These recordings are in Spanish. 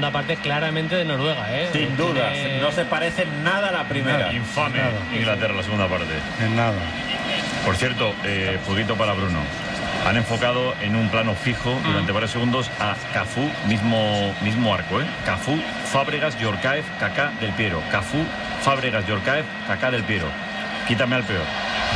segunda parte claramente de Noruega, Sin duda, no se parece nada a la primera. Infame Inglaterra la segunda parte. En nada. Por cierto, poquito para Bruno. Han enfocado en un plano fijo durante varios segundos a Cafú, mismo arco, Cafú, Fábregas, Yorcaev, Kaká, Del Piero. Cafú, Fábregas, Yorcaev, Kaká, Del Piero. Quítame al peor.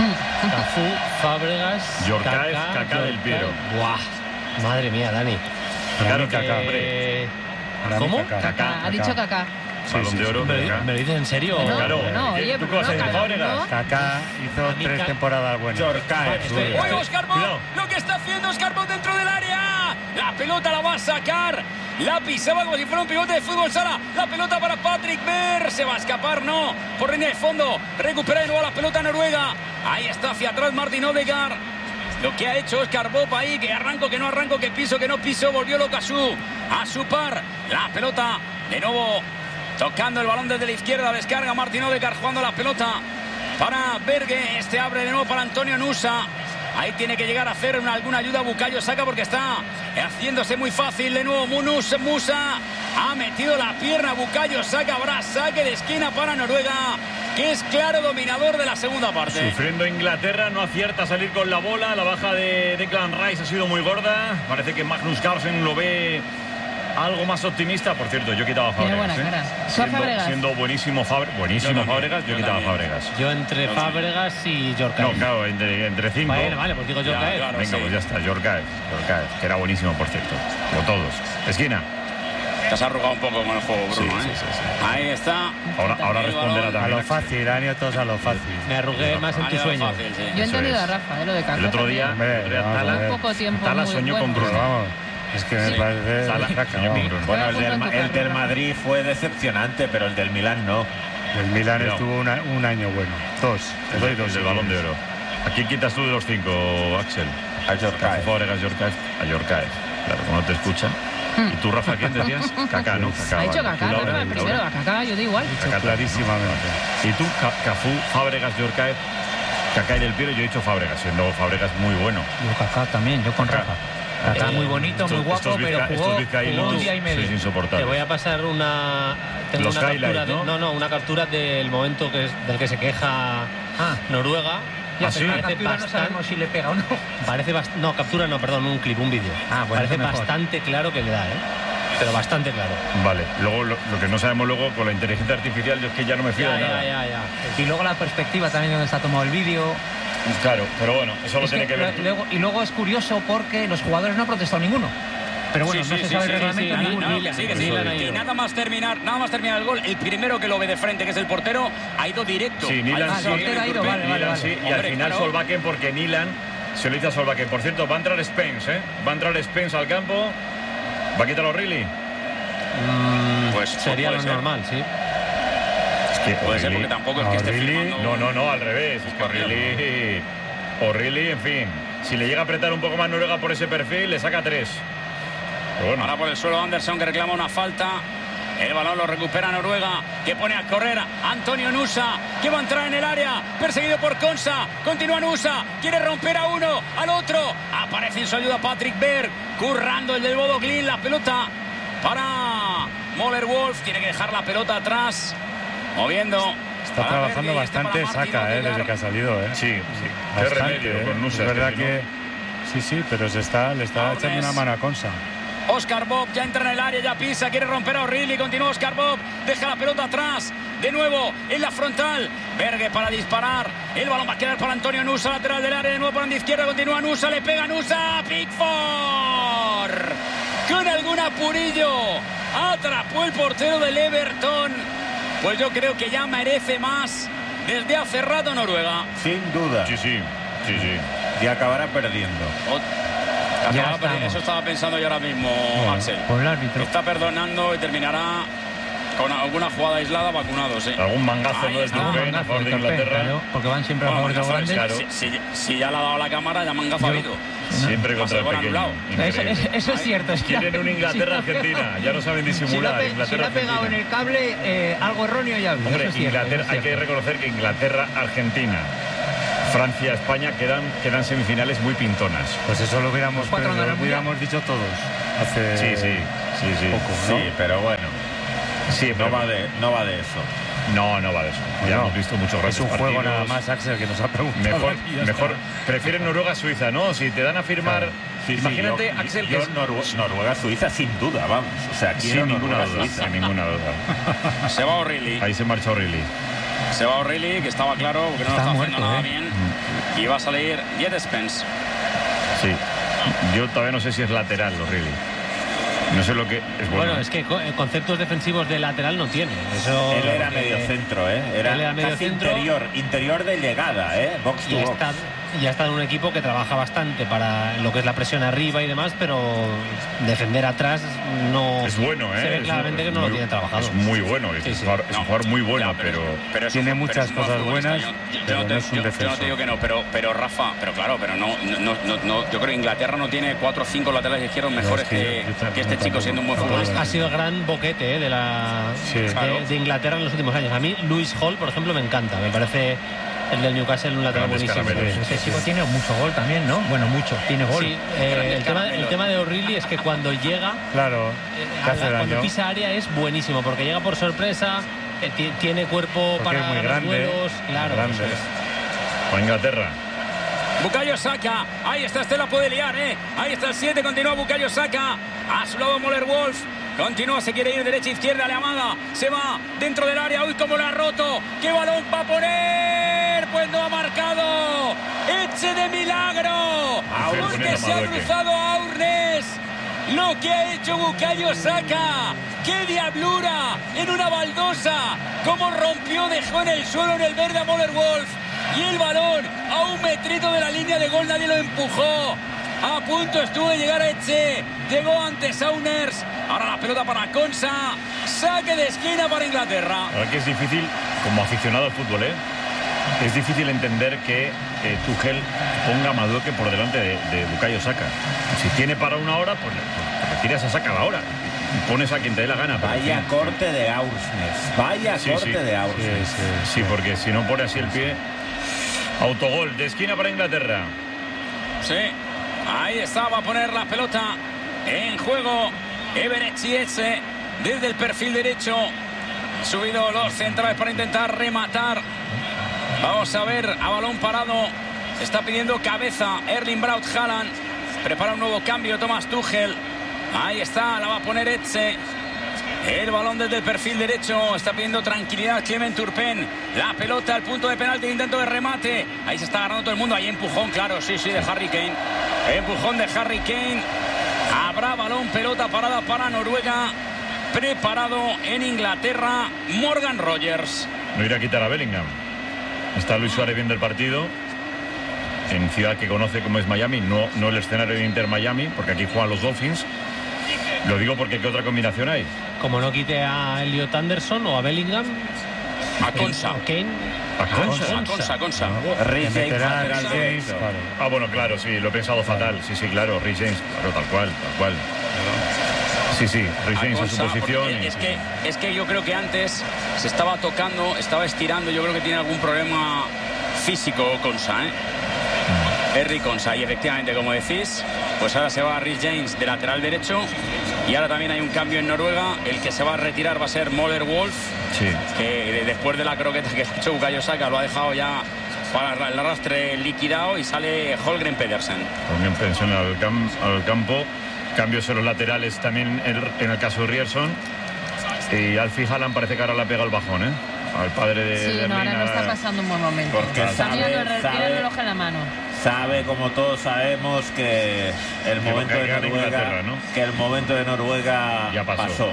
Cafú, Fábregas, Yorcaev, Kaká, Del Piero. Buah, madre mía, Dani. Claro, Kaká, hombre. ¿Cómo? Kaká. Ha dicho Kaká. Balón de oro. ¿Me lo dices en serio? Claro. No, oye, ¿Tú qué vas a decir, Fábregas? Kaká hizo 3 temporadas buenas. Yorcaev. ¡Oye, Óscar Bob! Lo que está haciendo Óscar Bob dentro del área. La pelota la va a sacar. La pisaba como si fuera un pivote de fútbol sala. La pelota para Patrick Berg. Se va a escapar, no. Por línea de fondo. Recupera de nuevo la pelota Noruega. Ahí está hacia atrás Martin Odegaard. Lo que ha hecho Óscar Bob ahí, que arranco, que no arranco, que piso, que no piso. Volvió Locasu a su par. La pelota de nuevo tocando el balón desde la izquierda. Descarga Martin Odegaard jugando la pelota para Berge. Este abre de nuevo para Antonio Nusa. Ahí tiene que llegar a hacer alguna ayuda Bukayo Saka porque está haciéndose muy fácil. De nuevo Musa ha metido la pierna. Bukayo Saka, habrá saque de esquina para Noruega, que es claro dominador de la segunda parte. Sufriendo Inglaterra, no acierta a salir con la bola. La baja de Declan Rice ha sido muy gorda. Parece que Magnus Carlsen lo ve algo más optimista. Por cierto, yo quitaba a Fábregas. Tiene buena cara. Siendo buenísimo Fábregas, yo quitaba a Fábregas. Yo entre Fábregas y Yorcaev. No, claro, entre 5. Vale, pues digo Yorcaev. Claro, venga, pues ya está, Yorcaev, que era buenísimo, por cierto. Como todos. Esquina. Te has arrugado un poco con el juego, Bruno. Sí. Ahí está. Ahora responderá A también. lo fácil, han ido todos a lo fácil. Me arrugué más en tu sueño. Yo he entendido a Rafa, lo de Kaká. El otro día, poco tiempo. Tala muy soñó bueno. con Bruno. Vamos, es que me parece... Soñó con Bruno. Bueno, el del Madrid fue decepcionante, pero el del Milán no. El Milán estuvo un año bueno. 2. Te doy 2. El Balón de Oro. ¿A quién quitas tú de los 5, Axel? A Yorcaev. Fábregas, Yorcaev. A Yorcaev. Claro, como no te escucha. ¿Y tú, Rafa, quién decías? Kaká, ¿no? Ha dicho Kaká, Rafa, primero a Kaká, yo digo igual. Kaká Clarísimamente. Y tú, Cafú, Fábregas, Yorcaev, Kaká y Del Piero. Yo he dicho Fábregas, siendo Fábregas muy bueno. Yo Kaká también, yo con Rafa. Kaká muy bonito, muy guapo, pero jugó un día y medio. Es insoportable. Te voy a pasar una... Tengo Los una highlights, captura ¿no? una captura del momento del que se queja Noruega. Ya, ¿sí? pero la captura no sabemos si le pega o no. No, captura no, perdón, un clip, un vídeo. Bueno, parece mejor. bastante claro que le da, pero bastante claro. Vale, luego lo que no sabemos luego con la inteligencia artificial, yo es que ya no me fío de nada. Ya. Y luego la perspectiva también donde está tomado el vídeo. Claro, pero bueno, eso lo tiene que ver. Luego es curioso porque los jugadores no han protestado ninguno. Pero bueno, no se sabe el reglamento ninguno. Y nada más terminar el gol, el primero que lo ve de frente, que es el portero, ha ido directo. Sí, Nilan sí. Vale. Sí, y al final Solbakken, porque Nilan se lo hizo a Solbakken. Por cierto, va a entrar Spence, Va a entrar Spence al campo. ¿Va a quitar a O'Reilly? Pues sería lo normal, sí. Es que puede ser porque tampoco es que esté firmando. No, al revés. Es que O'Reilly, en fin, si le llega a apretar un poco más Noruega por ese perfil, le saca 3. Pero bueno. Ahora por el suelo Anderson, que reclama una falta. El balón lo recupera Noruega, que pone a correr Antonio Nusa, que va a entrar en el área, perseguido por Konsa. Continúa Nusa, quiere romper a uno, al otro. Aparece en su ayuda Patrick Berg, currando el del Bodo Glimt. La pelota para Möller Wolf, tiene que dejar la pelota atrás, moviendo. Está trabajando bastante Saka, desde que ha salido, Sí. Bastante, Qué remedio con Nusa. Es verdad que... Sí, pero le está echando una mano a Konsa. Óscar Bob ya entra en el área, ya pisa, quiere romper a O'Reilly, continúa Óscar Bob, deja la pelota atrás, de nuevo en la frontal, Berge para disparar, el balón va a quedar para Antonio Nusa, lateral del área, de nuevo por la izquierda, continúa Nusa, le pega Nusa, Pickford, con algún apurillo, atrapó el portero del Everton, pues yo creo que ya merece más desde hace rato Noruega. Sin duda. Sí. Y acabará perdiendo. Eso estaba pensando yo ahora mismo, Axel. Por el árbitro. Está perdonando y terminará con alguna jugada aislada, vacunados. Algún mangazo no es de Pen a favor de Inglaterra. Porque van siempre a favor de los grandes. Claro. Si ya le ha dado la cámara, ya mangazo ha habido. Siempre contra el pequeño. Eso es cierto. Quieren un Inglaterra-Argentina. Ya no saben disimular. Si le ha pegado en el cable, algo erróneo ya ha habido. Hombre, Inglaterra, hay que reconocer que Inglaterra-Argentina, Francia-España quedan semifinales muy pintonas. Pues eso lo hubiéramos dicho todos. Sí. Poco, ¿no? Sí, pero bueno, Sí, pero no va de eso. No va de eso. Ya hemos visto muchos grandes Es un juego partidos. nada más, Axel, que nos ha preguntado. Mejor. Prefieren Noruega-Suiza, ¿no? Si te dan a firmar... Claro. Sí, imagínate, yo, Axel, yo que es... Noruega-Suiza sin duda, vamos. O sea, quiero Sin ninguna duda, Noruega-Suiza. sin ninguna duda. Se va O'Reilly. Ahí se marcha O'Reilly. Se va O'Reilly, que estaba claro que no Está está muerto, haciendo nada bien. Y va a salir Jed Spence. Sí. Yo todavía no sé si es lateral O'Reilly. No sé lo que es bueno. Bueno, es que conceptos defensivos de lateral no tiene. Eso Él era porque- medio centro, ¿eh? Era Él era medio casi centro. interior de llegada, ¿eh? Box to Y box. ya está en un equipo que trabaja bastante para lo que es la presión arriba y demás, pero defender atrás no... Es bueno, ¿eh? Se ve Es claramente que no muy- lo tiene trabajado. Es muy bueno. Es Sí, un sí. jugador, es un jugador muy bueno, Ya, pero es Tiene un- muchas es un buen cosas futbolista. buenas, Yo no pero no es un yo no defensor. te digo que no, pero Rafa, pero claro, pero no, yo creo que Inglaterra no tiene 4 o 5 laterales izquierdos mejores es que que este chico siendo un buen tampoco. futbolista. Ha sido el gran boquete de Sí. Claro. de Inglaterra en los últimos años. A mí Lewis Hall, por ejemplo, me encanta. Me parece el del Newcastle un lateral Grandes buenísimo. caramelos. Ese chico tiene mucho gol también, ¿no? Bueno, mucho, tiene gol. Sí, Grandes el caramelos. tema de O'Reilly es que cuando llega, Claro, te hace cuando daño. pisa área es buenísimo, porque llega por sorpresa, tiene cuerpo Porque para es muy los grande, duelos, claro. grande. eso es. con Inglaterra. Bukayo Saka, ahí está, la puede liar, ahí está el 7, continúa Bukayo Saka, a su lado Moller Wolf, continúa, se quiere ir derecha, izquierda, le amaga, se va dentro del área, uy, cómo lo ha roto, qué balón va a poner, pues no ha marcado, Etxe de milagro, porque se ha cruzado a Aurnes, lo que ha hecho Bukayo Saka, qué diablura, en una baldosa, cómo rompió, dejó en el suelo, en el verde a Moller Wolf. Y el balón a un metrito de la línea de gol, nadie lo empujó. A punto estuvo de llegar a Etxe. Llegó ante Saunders. Ahora la pelota para Konsa. Saque de esquina para Inglaterra. La verdad que es difícil, como aficionado al fútbol, es difícil entender que Tuchel ponga a Madueke por delante de Bukayo Saka. Si tiene para una hora, pues retiras a Saka a la hora y pones a quien te dé la gana. Pero, Vaya en fin, corte de Aursnes. Vaya Sí, corte sí. de Aursnes. Sí, porque si no pone así el pie. Autogol de esquina para Inglaterra. Sí, ahí está, va a poner la pelota en juego. Everett Chiese desde el perfil derecho. Subido los centrales para intentar rematar. Vamos a ver, a balón parado. Está pidiendo cabeza Erling Braut Haaland. Prepara un nuevo cambio Thomas Tuchel. Ahí está, la va a poner Etxe. El balón desde el perfil derecho. Está pidiendo tranquilidad Clement Turpin. La pelota al punto de penalti, el intento de remate. Ahí se está agarrando todo el mundo. Ahí empujón, claro, sí, de Harry Kane. Empujón de Harry Kane. Habrá balón, pelota parada para Noruega. Preparado en Inglaterra, Morgan Rogers. No irá a quitar a Bellingham. Está Luis Suárez viendo el partido en ciudad que conoce como es Miami, no el escenario de Inter Miami, porque aquí juegan los Dolphins. Lo digo porque ¿qué otra combinación hay? Como no quite a Elliot Anderson o a Bellingham, A Konsa. o Kane. ¿A Konsa? Rhys James, Meterá a lateral James, derecho. claro. Ah, bueno, claro, sí, lo he pensado fatal. Sí, claro, Rhys James, claro, tal cual. Sí, Rhys James en su Konsa, posición. porque es que yo creo que antes se estaba tocando, estaba estirando. Yo creo que tiene algún problema físico Konsa, Henry Konsa. Y efectivamente, como decís, pues ahora se va Rhys James de lateral derecho. Y ahora también hay un cambio en Noruega. El que se va a retirar va a ser Moller Wolf, Sí. que después de la croqueta que ha hecho Bukayo Saka lo ha dejado ya para el arrastre liquidado, y sale Holgren Pedersen. Con pensión al campo. Cambios en los laterales también en el caso de Rierson. Y Alfie Haaland parece que ahora le ha pegado el bajón, al padre de Sí, no, Erling, ahora no está ahora- pasando un buen momento. Porque Está mirando tiene el sabe, reloj en la mano. sabe, como todos sabemos, que el Que momento lo que de gana Inglaterra, Noruega, ¿no? que el momento de Noruega Ya pasó.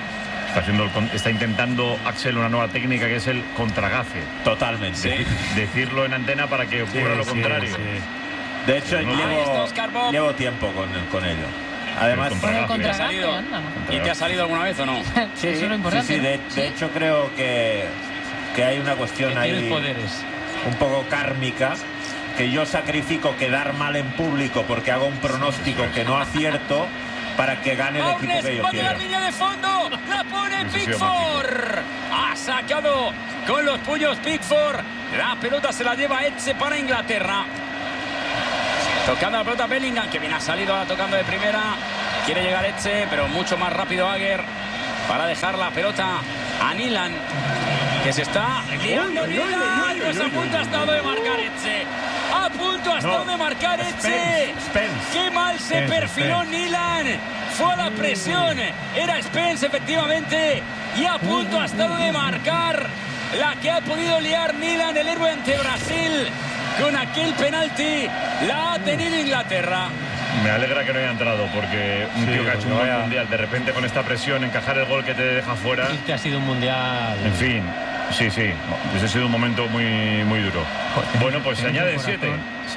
Está intentando Axel una nueva técnica que es el contragafe. Totalmente. Sí. Decirlo en antena para que ocurra lo contrario. De hecho, Pero no- Ahí está Oscar Bob. llevo tiempo con ello. Además, El Con el Contragafe. ¿Te ha contragafe, salido? anda. ¿Y te ha salido alguna vez o no? sí, Eso es lo importante. sí, de hecho creo que hay una cuestión Que tienes ahí poderes. un poco kármica, que yo sacrifico quedar mal en público porque hago un pronóstico que no acierto para que gane el equipo Aurnes que yo va de la quiero. línea de fondo, la pone Eso ha sido Pickford. Ha sacado con los puños Pickford. La pelota se la lleva Etxe para Inglaterra. Tocando la pelota Bellingham, que bien ha salido ahora tocando de primera. Quiere llegar Etxe, pero mucho más rápido Aguer para dejar la pelota a Nilan, que se está liando. Nilan, pues a punto ha estado de marcar Etxe. A punto ha estado de marcar Etxe. Qué mal se perfiló Nilan. Fue a la presión. Era Spence, efectivamente. Y a punto ha estado de marcar la que ha podido liar Nilan, el héroe ante Brasil. Con aquel penalti la ha tenido Inglaterra. Me alegra que no haya entrado, porque un tío que ha hecho un buen mundial, de repente con esta presión, encajar el gol que te deja fuera. Sí, te ha sido un mundial. En fin, sí. Ese ha sido un momento muy duro. Bueno, pues se añaden 7.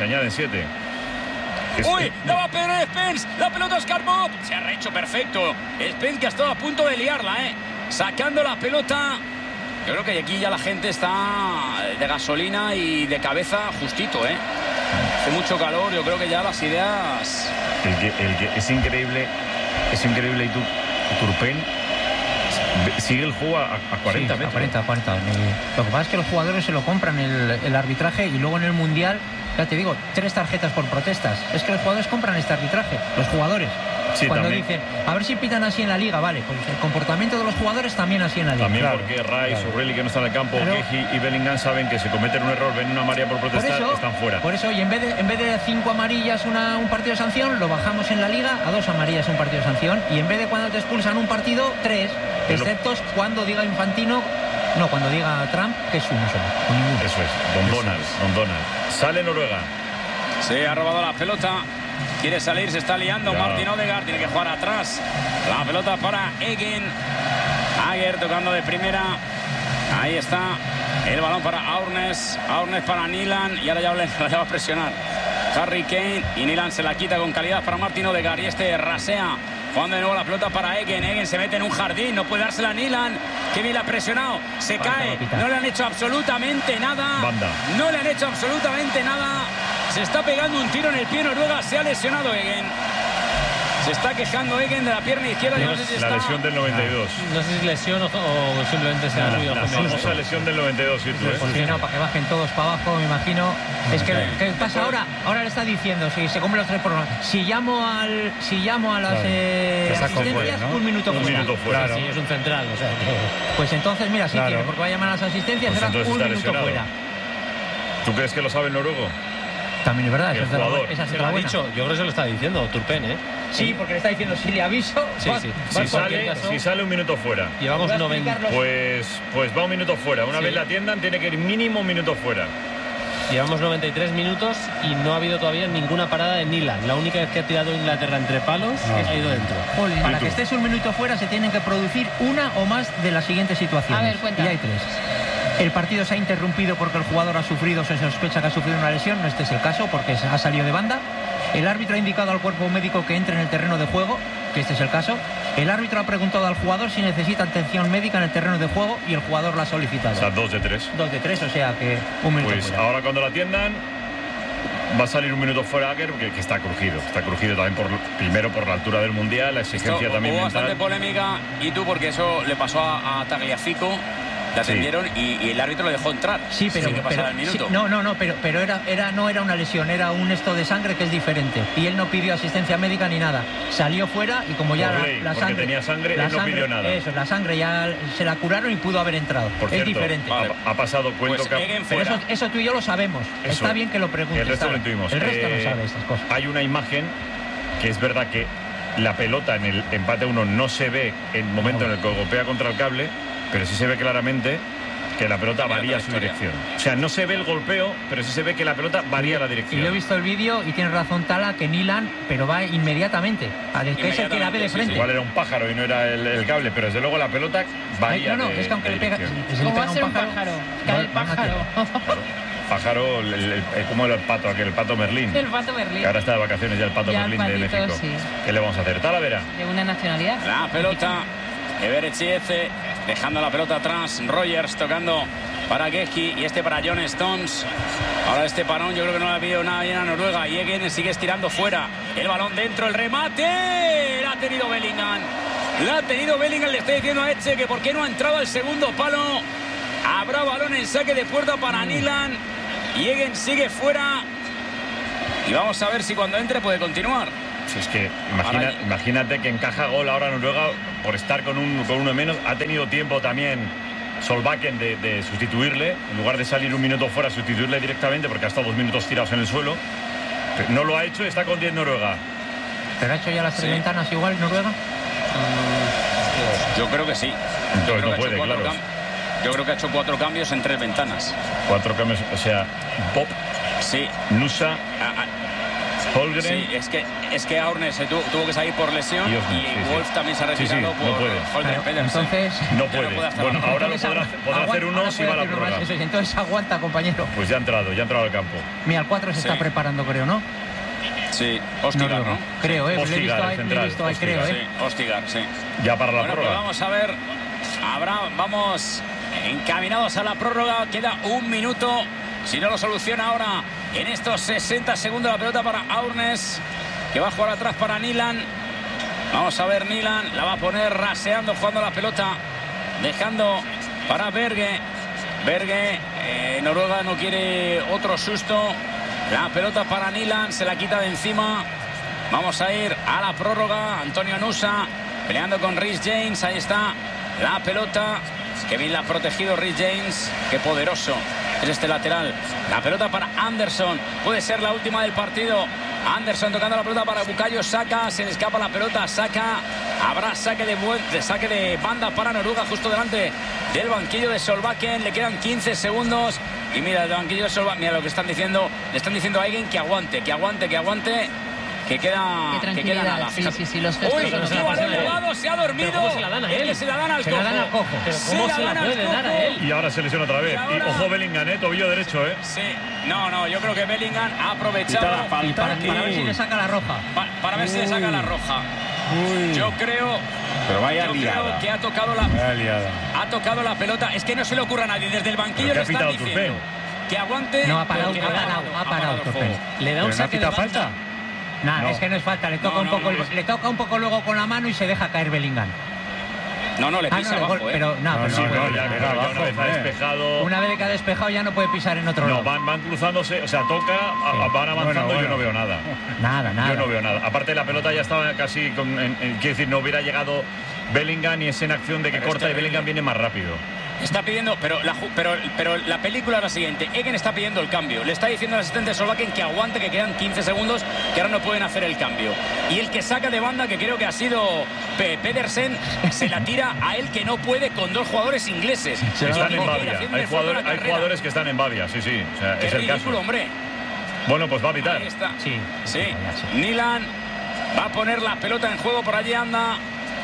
Uy, la va a perder Spence. La pelota Oscar Bob. Se ha rehecho perfecto. Spence, que ha estado a punto de liarla, sacando la pelota. Yo creo que aquí ya la gente está de gasolina y de cabeza justito, Hace mucho calor, yo creo que ya las ideas... El que es increíble y Turpin sigue el juego a 40 metros. A 40. Lo que pasa es que los jugadores se lo compran el arbitraje, y luego en el Mundial, ya te digo, 3 tarjetas por protestas. Es que los jugadores compran este arbitraje, los jugadores. Sí, cuando también dicen, a ver si pitan así en la Liga, vale, pues el comportamiento de los jugadores también así en la Liga. También porque Rice, O'Reilly, que no está en el campo, Keji y Bellingham saben que si cometen un error, ven una amarilla por protestar, están fuera. Por eso, y en vez de 5 amarillas un partido de sanción, lo bajamos en la Liga a 2 amarillas un partido de sanción, y en vez de cuando te expulsan un partido, 3, excepto cuando diga Infantino, no, cuando diga Trump, que es uno solo. Eso es, Don Donald. Sale Noruega. Se ha robado la pelota. Quiere salir, se está liando. Martin Odegaard tiene que jugar atrás. La pelota para Eggen. Aguer tocando de primera. Ahí está el balón para Aurnes. Aurnes para Nilan. Y ahora ya va a presionar Harry Kane. Y Nilan se la quita con calidad para Martin Odegaard. Y este rasea. Jugando de nuevo la pelota para Eggen. Eggen se mete en un jardín. No puede dársela a Nilan. Que bien la ha presionado. Se cae. No le han hecho absolutamente nada. No le han hecho absolutamente nada. Se está pegando un tiro en el pie Noruega. Se ha lesionado Eggen. Se está quejando Eggen de la pierna izquierda. No sé si la lesión del 92. No sé si es lesión o simplemente se ha subido. La lesión del 92, sí, tú. Pues no, para que bajen todos para abajo, me imagino. Es que, ¿qué pasa ahora? Ahora le está diciendo, si se comen los 3 por 1. Si llamo a las asistencias, ¿no? un minuto fuera. Claro. Sí, es un central, o sea que... Pues entonces, mira, sí tiene, porque va a llamar a las asistencias, pues será un minuto fuera. ¿Tú crees que lo sabe el noruego? También es verdad, el jugador. Se lo ha dicho, yo creo que se lo está diciendo Turpin, Sí, porque le está diciendo, si le aviso... Si sale un minuto fuera. Llevamos 90. Pues va un minuto fuera. Una vez la atiendan, tiene que ir mínimo un minuto fuera. Llevamos 93 minutos y no ha habido todavía ninguna parada de Nilan. La única vez que ha tirado Inglaterra entre palos ha ido dentro. Para que estés un minuto fuera se tienen que producir una o más de las siguientes situaciones. A ver, cuenta. Y hay 3. El partido se ha interrumpido porque el jugador ha sufrido, se sospecha que ha sufrido una lesión. No, este es el caso porque ha salido de banda. El árbitro ha indicado al cuerpo médico que entre en el terreno de juego, que este es el caso. El árbitro ha preguntado al jugador si necesita atención médica en el terreno de juego y el jugador la ha solicitado. O sea, 2 de 3. 2 de 3, o sea que un minuto pues fuera. Ahora cuando la atiendan va a salir un minuto fuera Aguer, que está crujido. Está crujido también primero por la altura del Mundial, la exigencia también hubo mental. Bastante polémica, y tú, porque eso le pasó a Tagliafico. Le atendieron y el árbitro lo dejó entrar. Sí, pero el minuto. Pero no era una lesión, era un esto de sangre que es diferente. Y él no pidió asistencia médica ni nada. Salió fuera y como ya la sangre tenía sangre, él no pidió nada. Eso, la sangre ya se la curaron y pudo haber entrado. Por cierto, diferente. Ha pasado cuento que... Pero eso tú y yo lo sabemos. Está bien que lo preguntes. El resto lo intuimos. El resto no sabe estas cosas. Hay una imagen que es verdad que la pelota en el empate 1 no se ve en el momento en el que golpea contra el cable, pero sí se ve claramente que la pelota varía su dirección. O sea, no se ve el golpeo, pero sí se ve que la pelota varía la dirección. Y yo he visto el vídeo y tiene razón Tala, que Nilan, pero va inmediatamente. Que es el que la ve de frente. Igual era un pájaro y no era el cable, pero desde luego la pelota varía. Es que aunque le pega un pájaro. Cae el pájaro. Pájaro, como el pato, el pato Merlín. El pato Merlín. Que ahora está de vacaciones ya el pato Merlín de México. Sí. ¿Qué le vamos a hacer? Talavera. De una nacionalidad. La pelota. Everechieze dejando la pelota atrás. Rogers tocando para Geji y este para John Stones. Ahora este parón yo creo que no le ha habido nada bien a Noruega. Y Eggen sigue estirando fuera. El balón dentro, el remate. La ha tenido Bellingham. Le está diciendo a Etxe que por qué no ha entrado al segundo palo. Habrá balón en saque de puerta para Nilan. Y Eggen sigue fuera. Y vamos a ver si cuando entre puede continuar. es que imagínate que encaja gol ahora Noruega por estar con uno menos. Ha tenido tiempo también Solbakken de sustituirle, en lugar de salir un minuto fuera, sustituirle directamente, porque ha estado 2 minutos tirados en el suelo. Pero no lo ha hecho y está con 10 Noruega. ¿Pero ha hecho ya las 3 ventanas igual Noruega? Yo creo que sí. Entonces no puede, claro. Yo creo que ha hecho 4 cambios en 3 ventanas. 4 cambios, o sea, Pop, sí. Nusa, Holgren. Sí, es que Aurnes tuvo que salir por lesión y Wolf también se ha retirado por no puede. Holgren Pedersen. Entonces no puede. Bueno, ahora lo podrá hacer uno si va a la prórroga. Entonces aguanta, compañero. Pues ya ha entrado al campo. Mira, el 4 se está preparando, creo, ¿no? Sí, Ostigar, ¿no? Creo, le he visto ahí, creo, Sí, Ostigar, sí. Ya para la prórroga. Pues vamos a ver. Vamos encaminados a la prórroga. Queda 1 minuto. Si no lo soluciona ahora en estos 60 segundos, la pelota para Aurnes, que va a jugar atrás para Nilan. Vamos a ver, Nilan la va a poner raseando, jugando la pelota, dejando para Berge. Noruega no quiere otro susto. La pelota para Nilan, se la quita de encima. Vamos a ir a la prórroga. Antonio Nusa peleando con Rhys James. Ahí está la pelota. Que bien la ha protegido Rhys James. Qué poderoso es este lateral. La pelota para Anderson. Puede ser la última del partido. Anderson tocando la pelota para Bukayo Saka. Se le escapa la pelota a Saka. Habrá saque de banda para Noruega justo delante del banquillo de Solbakken. Le quedan 15 segundos. Y mira, el banquillo de Solbakken, mira lo que están diciendo. Le están diciendo a alguien que aguante. Que queda nada. Sí, los gestos. Uy, se ha dormido. ¿Cómo se la dan a él? Se la dan al cojo. Pero ¿cómo se la puede dar a él? Y ahora se lesiona otra vez. Y ojo Bellingham, tobillo derecho, Sí, no, yo creo que Bellingham ha aprovechado para ver si le saca la roja. Para ver si le saca la roja. Yo creo. Pero vaya liada. Creo que ha tocado la pelota. Es que no se le ocurra a nadie. Desde el banquillo le están diciendo que aguante. No, ha parado Turpin. Le da un saque de falta. Nada, es que no es falta, le toca un poco luego con la mano y se deja caer Bellingham. No, le pisa abajo, pero una vez ha despejado. Una vez que ha despejado ya no puede pisar en otro lado. Van cruzándose, o sea, van avanzando. Yo no veo nada. Nada. Yo no veo nada. Aparte la pelota ya estaba casi, quiero decir, no hubiera llegado Bellingham y es en acción de que corta y Bellingham viene más rápido. Está pidiendo, pero la película es la siguiente. Egen está pidiendo el cambio. Le está diciendo al asistente de Solbakken que aguante, que quedan 15 segundos, que ahora no pueden hacer el cambio. Y el que saca de banda, que creo que ha sido Pedersen, se la tira a él, que no puede con 2 jugadores ingleses. Están en Bavia. Hay jugadores que están en Bavia, sí. O sea, qué es el caso. Hombre. Bueno, pues va a pitar. Ahí está. Sí. Nilan va a poner la pelota en juego, por allí anda.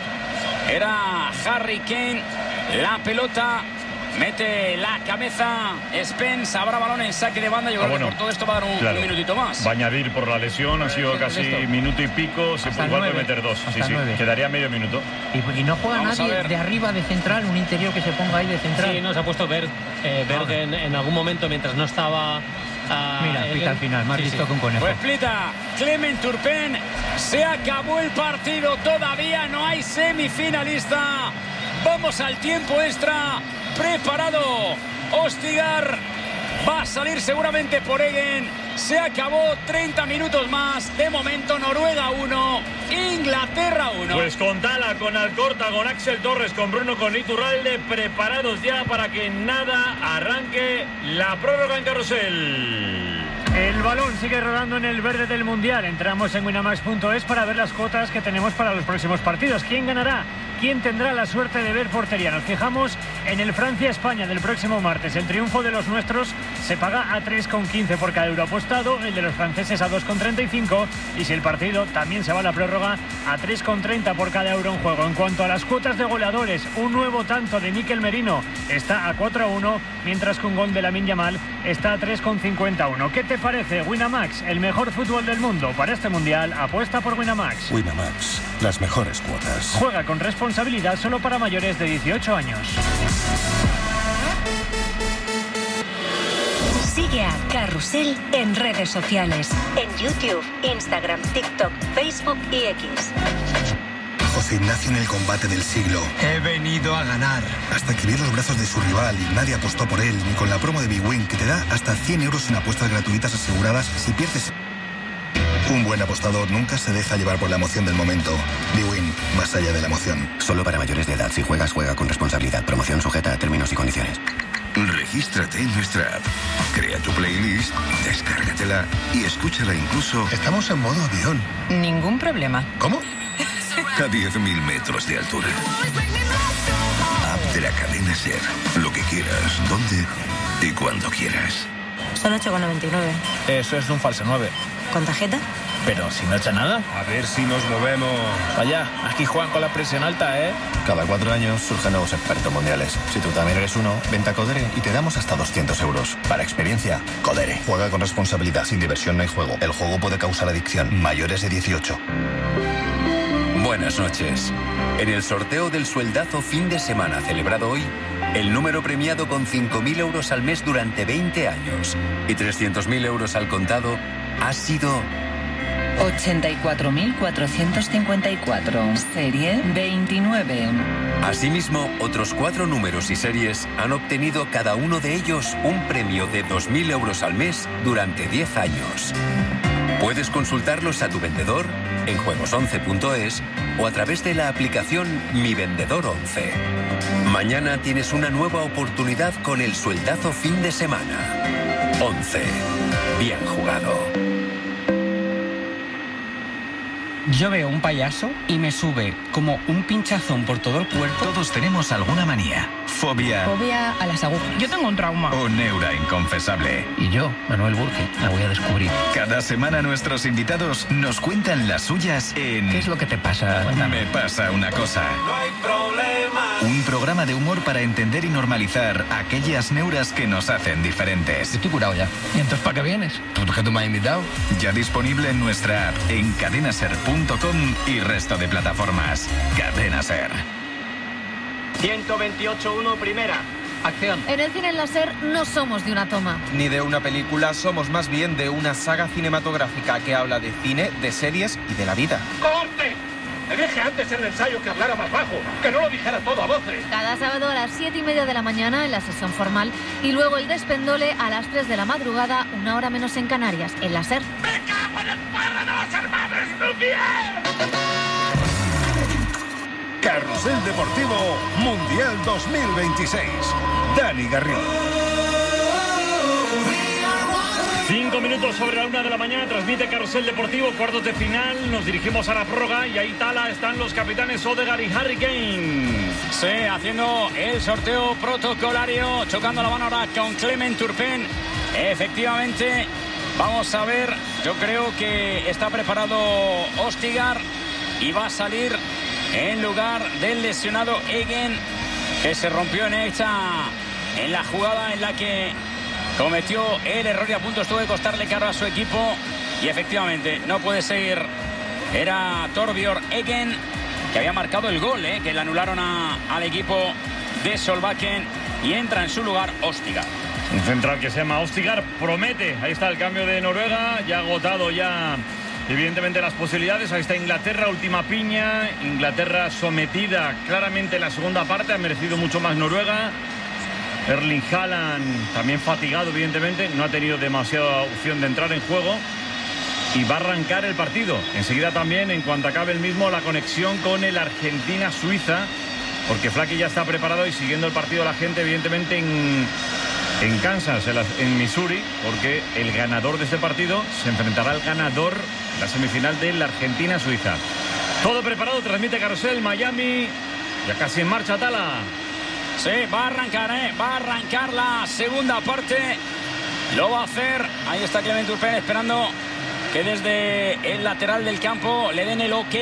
Era Harry Kane. La pelota, mete la cabeza Spence, habrá balón en saque de banda. Yo creo que por todo esto va a dar un minutito más. Va a añadir por la lesión, ha sido casi minuto y pico. Se puede meter 2. Sí, quedaría medio minuto. Y no juega nadie de arriba de central, un interior que se ponga ahí de central. Sí, nos ha puesto Bergen en algún momento mientras no estaba. Mira, pita al final, más listo que un conejo. Pues pita Clement Turpin. Se acabó el partido, todavía no hay semifinalista. Vamos al tiempo extra. Preparado Ostigar. Va a salir seguramente por Egen. Se acabó, 30 minutos más. De momento Noruega 1, Inglaterra 1. Pues con Tala, con Alcorta, con Axel Torres, con Bruno, con Iturralde, preparados ya para que nada arranque la prórroga en Carrusel. El balón sigue rodando en el verde del Mundial. Entramos en winamax.es para ver las cuotas que tenemos para los próximos partidos. ¿Quién ganará? ¿Quién tendrá la suerte de ver portería? Nos fijamos en el Francia-España del próximo martes. El triunfo de los nuestros se paga a 3,15 por cada euro apostado, el de los franceses a 2,35 y si el partido también se va a la prórroga a 3,30 por cada euro en juego. En cuanto a las cuotas de goleadores, un nuevo tanto de Mikel Merino está a 4,1, mientras que un gol de Lamine Yamal está a 3,51. ¿Qué te parece? Winamax, el mejor fútbol del mundo. Para este Mundial, apuesta por Winamax. Winamax, las mejores cuotas. Juega con responsabilidad solo para mayores de 18 años. Sigue a Carrusel en redes sociales. En YouTube, Instagram, TikTok, Facebook y X. José Ignacio en el combate del siglo. He venido a ganar. Hasta que vio los brazos de su rival y nadie apostó por él, ni con la promo de Big Win, que te da hasta 100 euros en apuestas gratuitas aseguradas si pierdes. Un buen apostador nunca se deja llevar por la emoción del momento. bwin, más allá de la emoción. Solo para mayores de edad. Si juegas, juega con responsabilidad. Promoción sujeta a términos y condiciones. Regístrate en nuestra app. Crea tu playlist, descárgatela y escúchala incluso... Estamos en modo avión. Ningún problema. ¿Cómo? A 10.000 metros de altura. App de la cadena SER. Lo que quieras, donde y cuando quieras. Son 8,99. Eso es un falso 9. ¿Con tarjeta? Pero si no echa nada. A ver si nos movemos. Vaya, aquí juegan con la presión alta, ¿eh? Cada 4 años surgen nuevos expertos mundiales. Si tú también eres uno, vente a Codere y te damos hasta 200 euros. Para experiencia, Codere. Juega con responsabilidad. Sin diversión no hay juego. El juego puede causar adicción. Mayores de 18. Buenas noches. En el sorteo del sueldazo fin de semana celebrado hoy, el número premiado con 5.000 euros al mes durante 20 años y 300.000 euros al contado ha sido... 84.454, serie 29. Asimismo, otros 4 números y series han obtenido cada uno de ellos un premio de 2.000 euros al mes durante 10 años. Puedes consultarlos a tu vendedor en juegos11.es o a través de la aplicación Mi Vendedor 11. Mañana tienes una nueva oportunidad con el sueldazo fin de semana. 11. Bien jugado. Yo veo un payaso y me sube como un pinchazón por todo el cuerpo. Todos tenemos alguna manía. Fobia. Fobia a las agujas. Yo tengo un trauma. O neura inconfesable. Y yo, Manuel Burke, la voy a descubrir. Cada semana nuestros invitados nos cuentan las suyas en... ¿Qué es lo que te pasa? Me pasa una cosa. No hay problema. Un programa de humor para entender y normalizar aquellas neuras que nos hacen diferentes. Estoy curado ya. ¿Y entonces para qué vienes? ¿Tú que tú me has invitado? Ya disponible en nuestra app, en cadenaser.com y resto de plataformas. Cadena Ser. 128.1 primera. Acción. En el cine en láser no somos de una toma. Ni de una película, somos más bien de una saga cinematográfica que habla de cine, de series y de la vida. ¡Corte! Le dije antes en el ensayo que hablara más bajo, que no lo dijera todo a voces. Cada sábado a las 7:30 de la mañana en la sesión formal y luego el despendole a las 3 de la madrugada, 1 hora menos en Canarias, en la SER. ¡Me cago en el perro de los hermanos Lumière! Carrusel Deportivo Mundial 2026. Dani Garrido. 5 minutos sobre la 1 de la mañana, transmite Carrusel Deportivo, cuartos de final, nos dirigimos a la prórroga y ahí están los capitanes Odegaard y Harry Kane. Sí, haciendo el sorteo protocolario, chocando la mano ahora con Clement Turpin. Efectivamente, vamos a ver, yo creo que está preparado Ostigar y va a salir en lugar del lesionado Egen, que se rompió en la jugada en la que cometió el error y a punto estuvo de costarle caro a su equipo. Y efectivamente no puede seguir. Era Torbjørn Eggen, que había marcado el gol, que le anularon al equipo de Solbakken, y entra en su lugar Ostigar. Un central que se llama Ostigar, promete. Ahí está el cambio de Noruega, ya agotado ya evidentemente las posibilidades. Ahí está Inglaterra, última piña. Inglaterra sometida claramente en la segunda parte, ha merecido mucho más Noruega. Erling Haaland también fatigado evidentemente, no ha tenido demasiada opción de entrar en juego y va a arrancar el partido. Enseguida también, en cuanto acabe el mismo, la conexión con el Argentina-Suiza, porque Flaky ya está preparado y siguiendo el partido la gente evidentemente en Kansas, en Missouri, porque el ganador de este partido se enfrentará al ganador en la semifinal de la Argentina-Suiza. Todo preparado, transmite Carrusel, Miami, ya casi en marcha Tala. Sí, va a arrancar la segunda parte. Lo va a hacer. Ahí está Clement Turpin esperando que desde el lateral del campo le den el ok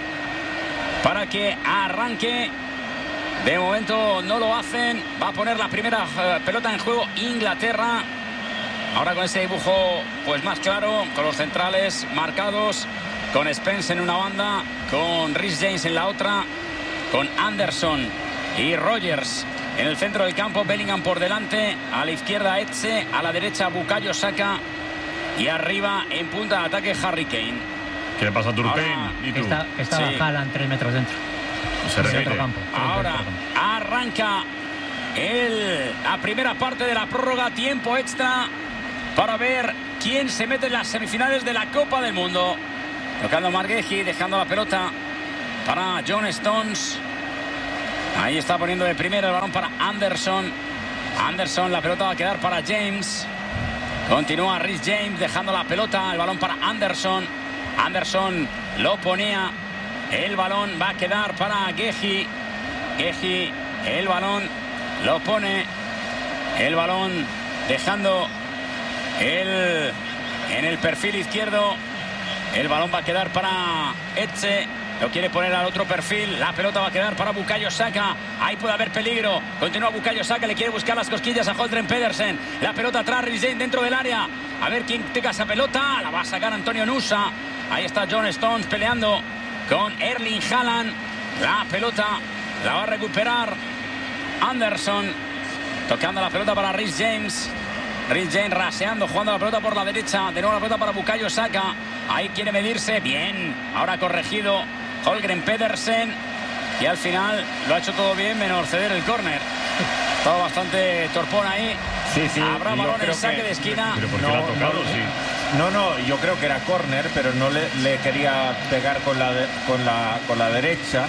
para que arranque. De momento no lo hacen. Va a poner la primera pelota en juego Inglaterra. Ahora con ese dibujo pues más claro, con los centrales marcados, con Spence en una banda, con Reece James en la otra, con Anderson y Rogers en el centro del campo, Bellingham por delante, a la izquierda Etze, a la derecha Bukayo Saka y arriba en punta de ataque Harry Kane. ¿Qué le pasa a Turpin? ¿Y tú? Estaba sí. Haaland 3 metros dentro. Se repite. Ahora arranca la primera parte de la prórroga, tiempo extra para ver quién se mete en las semifinales de la Copa del Mundo. Tocando Margueji, dejando la pelota para John Stones. Ahí está poniendo de primera el balón para Anderson. Anderson, la pelota va a quedar para James. Continúa Rhys James dejando la pelota, el balón para Anderson. Anderson lo ponía. El balón va a quedar para Guehi. Guehi, el balón lo pone. El balón dejando en el perfil izquierdo. El balón va a quedar para Etxe. Lo quiere poner al otro perfil. La pelota va a quedar para Bukayo Saka. Ahí puede haber peligro. Continúa Bukayo Saka. Le quiere buscar las cosquillas a Holmgren Pedersen. La pelota atrás, Rhys James dentro del área. A ver quién tenga esa pelota. La va a sacar Antonio Nusa. Ahí está John Stones peleando con Erling Haaland. La pelota la va a recuperar Anderson. Tocando la pelota para Rhys James. Rhys James raseando, jugando la pelota por la derecha. De nuevo la pelota para Bukayo Saka. Ahí quiere medirse. Bien. Ahora corregido Holmgren Pedersen. Y al final lo ha hecho todo bien, menos ceder el córner. Estaba bastante torpón ahí. Sí, sí. Habrá balón en saque de esquina. ¿Pero por qué lo ha tocado? Sí. No, yo creo que era córner, pero no le quería pegar con la derecha.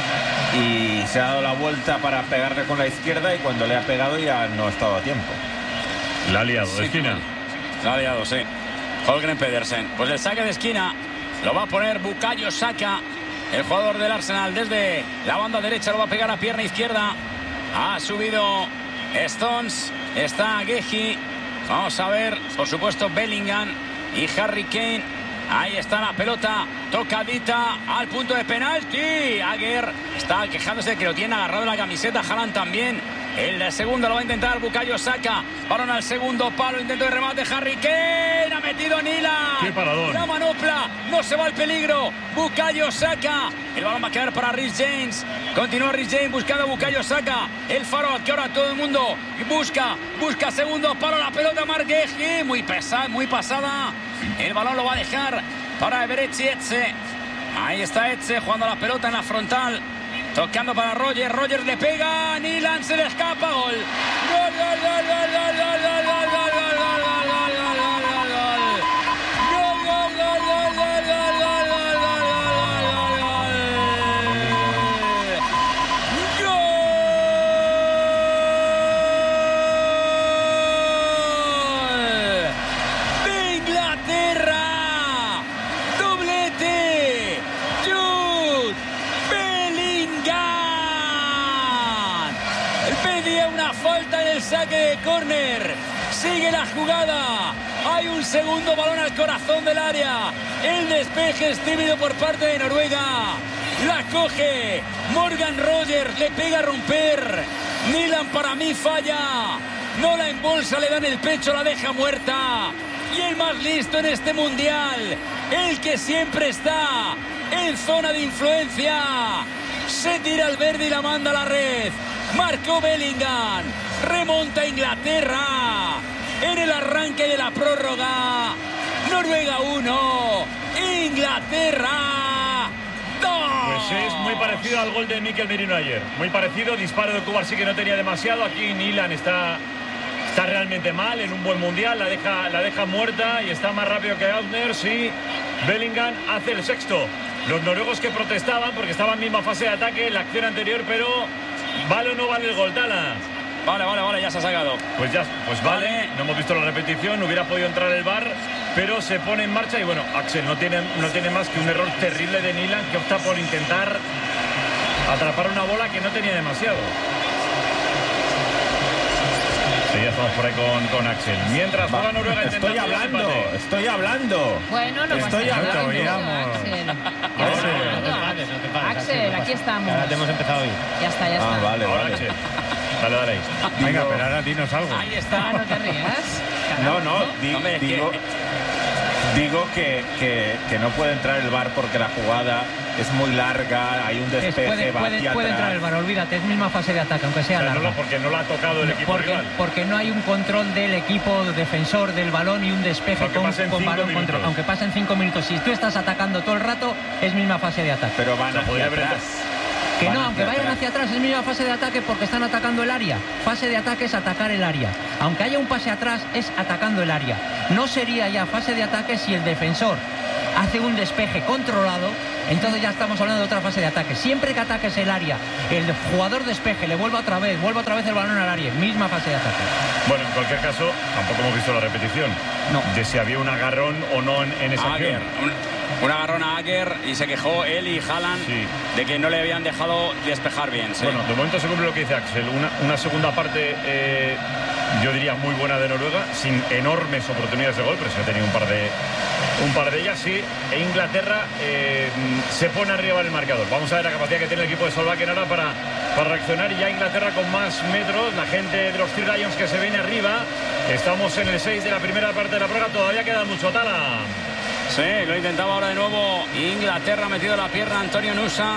Y se ha dado la vuelta para pegarle con la izquierda y cuando le ha pegado ya no ha estado a tiempo. La ha liado de esquina. La ha liado, sí. Holmgren Pedersen. Pues el saque de esquina lo va a poner Bukayo Saka, el jugador del Arsenal. Desde la banda derecha lo va a pegar a pierna izquierda. Ha subido Stones. Está Guehi. Vamos a ver, por supuesto, Bellingham y Harry Kane. Ahí está la pelota, tocadita al punto de penalti. Agger está quejándose de que lo tiene agarrado en la camiseta. Haaland también. El segundo lo va a intentar Bukayo Saka. Balón al segundo palo, intento de remate. Harry Kane ha metido Nila. ¡Qué paradón! La manopla, no se va el peligro. Bukayo Saka. El balón va a quedar para Rhys James. Continúa Rhys James buscando a Bukayo Saka. El faro que ahora todo el mundo busca segundo palo. La pelota Margueji. Muy pasada. El balón lo va a dejar para Eberechi Etxe. Ahí está Etxe jugando la pelota en la frontal. Tocando para Roger. Roger le pega. Nilan se le escapa. Gol. Gol, gol, gol, gol, gol, gol, gol, gol, gol, gol, gol, gol, gol, gol, gol, gol. Gol, gol, gol, gol, gol, gol, gol, gol, gol, gol, gol. ¡Gol! ¡De Inglaterra! ¡Doblete! ¡Jude Bellingham! Pedía una falta en el saque de córner. Sigue la jugada. Hay un segundo balón al corazón del área. El despeje es tímido por parte de Noruega. La coge Morgan Rogers. Le pega a romper. Nilan para mí falla. No la embolsa, le dan el pecho, la deja muerta. Y el más listo en este mundial. El que siempre está en zona de influencia. Se tira al verde y la manda a la red. Marcó Bellingham. Remonta Inglaterra. En el arranque de la prórroga. Noruega 1. Inglaterra 2. Pues es muy parecido al gol de Mikel Merino ayer. Muy parecido. Disparo de Cubar sí que no tenía demasiado. Aquí Nilan está realmente mal en un buen mundial. La deja muerta y está más rápido que Gautner. Sí, Bellingham hace el sexto. Los noruegos que protestaban porque estaban en misma fase de ataque en la acción anterior, pero ¿vale o no vale el gol, Tala? Vale, ya se ha sacado. Pues vale, no hemos visto la repetición, hubiera podido entrar el VAR, pero se pone en marcha y bueno, Axel no tiene más que un error terrible de Nilan, que opta por intentar atrapar una bola que no tenía demasiado. Sí, ya estamos por ahí con Axel. Mientras juega Noruega estoy hablando. Bueno, no pasa nada. Axel, aquí estamos. Ahora te hemos empezado hoy. Ya está. Vale. Axel. Dale ahí. Venga, pero ahora dinos algo. Ahí está. No te rías. Digo que no puede entrar el VAR porque la jugada es muy larga, hay un despeje, puede entrar el VAR, olvídate, es misma fase de ataque, aunque sea larga. Porque no la ha tocado el equipo rival. Porque no hay un control del equipo defensor del balón y un despeje con balón control. Aunque pasen 5 minutos, si tú estás atacando todo el rato, es misma fase de ataque. Pero van hacia atrás. Que no, aunque vayan hacia atrás, es misma fase de ataque porque están atacando el área. Fase de ataque es atacar el área. Aunque haya un pase atrás, es atacando el área. No sería ya fase de ataque si el defensor hace un despeje controlado, entonces ya estamos hablando de otra fase de ataque. Siempre que ataques el área, el jugador despeje, le vuelva otra vez el balón al área, misma fase de ataque. Bueno, en cualquier caso, tampoco hemos visto la repetición. No. De si había un agarrón o no en esa acción. Un agarrón a Aguer y se quejó él y Haaland de que no le habían dejado despejar bien. Sí. Bueno, de momento se cumple lo que dice Axel. Una segunda parte, yo diría muy buena de Noruega, sin enormes oportunidades de gol, pero se ha tenido un par de ellas, sí. E Inglaterra se pone arriba en el marcador. Vamos a ver la capacidad que tiene el equipo de Solbakken ahora para reaccionar. Y ya Inglaterra con más metros, la gente de los Three Lions que se viene arriba. Estamos en el 6 de la primera parte de la prueba, todavía queda mucho. Tala. Sí, lo intentaba ahora de nuevo Inglaterra, ha metido la pierna Antonio Nusa.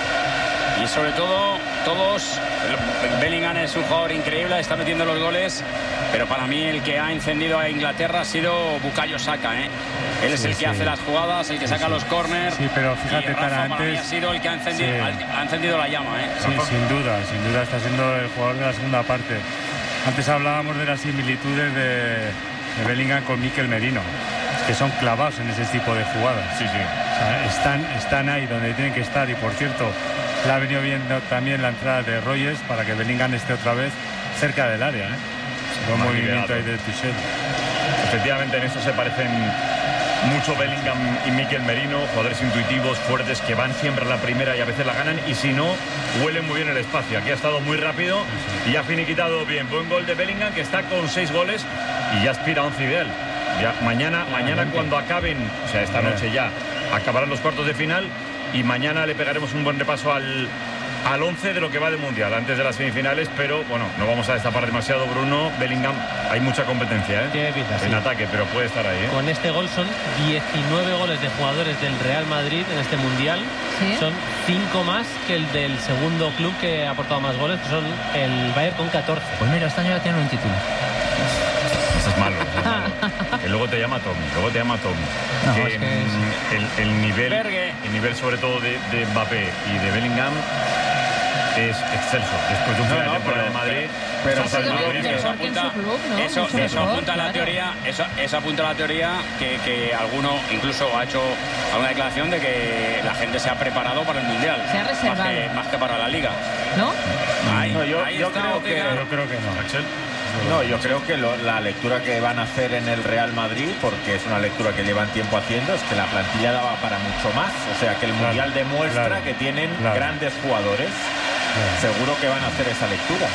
Y sobre todo, todos, Bellingham es un jugador increíble, está metiendo los goles, pero para mí el que ha encendido a Inglaterra ha sido Bukayo Saka, ¿eh? Él es el que hace las jugadas, el que saca los córners. Sí, pero fíjate, Rafa, Tara, para mí antes ha sido el que ha encendido la llama, ¿eh? Sí, sin duda está siendo el jugador de la segunda parte. Antes hablábamos de las similitudes de Bellingham con Mikel Merino, que son clavados en ese tipo de jugadas. Sí, sí. O sea, están ahí donde tienen que estar. Y por cierto, le ha venido viendo también la entrada de Rogers para que Bellingham esté otra vez cerca del área, un movimiento ahí de Tuchel. Efectivamente, en eso se parecen mucho Bellingham y Mikel Merino, jugadores intuitivos, fuertes, que van siempre a la primera y a veces la ganan, y si no, huelen muy bien el espacio. Aquí ha estado muy rápido y ha finiquitado bien. Buen gol de Bellingham, que está con 6 goles y ya aspira a 11 ideal. Ya, mañana cuando acaben, o sea, esta noche ya acabarán los cuartos de final, y mañana le pegaremos un buen repaso al 11 de lo que va del Mundial, antes de las semifinales. Pero bueno, no vamos a destapar demasiado, Bruno. Bellingham, hay mucha competencia, Tiene pinta, en ataque, pero puede estar ahí, Con este gol son 19 goles de jugadores del Real Madrid en este Mundial. ¿Sí? Son 5 más que el del segundo club que ha aportado más goles, que son el Bayern con 14. Pues mira, este año ya tiene un título. Eso es malo, que luego te llama Tommy. No, que es que el nivel sobre todo de Mbappé y de Bellingham es excelso. Después de un final de temporada de Madrid, pero Eso apunta a la teoría, eso apunta a la teoría que alguno incluso ha hecho alguna declaración de que la gente se ha preparado para el Mundial, se ha reservado más que para la Liga, ¿no? Yo creo que no, Axel. No, yo creo que la lectura que van a hacer en el Real Madrid, porque es una lectura que llevan tiempo haciendo, es que la plantilla daba para mucho más. O sea, que el Mundial demuestra que tienen grandes jugadores. Seguro que van a hacer esa lectura.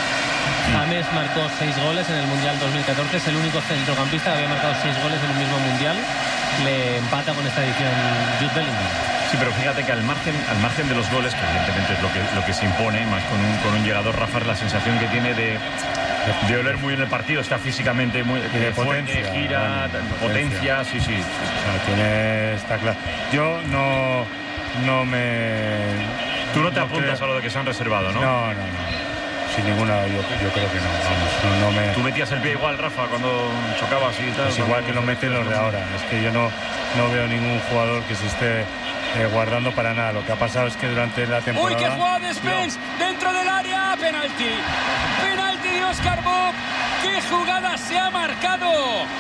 James marcó 6 goles en el Mundial 2014, es el único centrocampista que había marcado 6 goles en un mismo Mundial. Le empata con esta edición Jude Bellingham. Sí, pero fíjate que al margen de los goles, que evidentemente es lo que se impone, más con un llegador, Rafa, la sensación que tiene de oler muy bien el partido, está físicamente muy de fuerte, potencia, gira, potencia, sí. O sea, está claro. Yo no me... Tú no te apuntas a lo de que se han reservado, ¿no? No. Sin ninguna, yo creo que no. No me... ¿Tú metías el pie igual, Rafa, cuando chocabas y tal? Pues igual que lo meten los de ahora. Es que yo no veo ningún jugador que se esté guardando para nada. Lo que ha pasado es que durante la temporada... ¡Uy, qué jugada de Spence! ¡Dentro del área! ¡Penalti! ¡Penalti de Oscar Bob! ¡Qué jugada se ha marcado!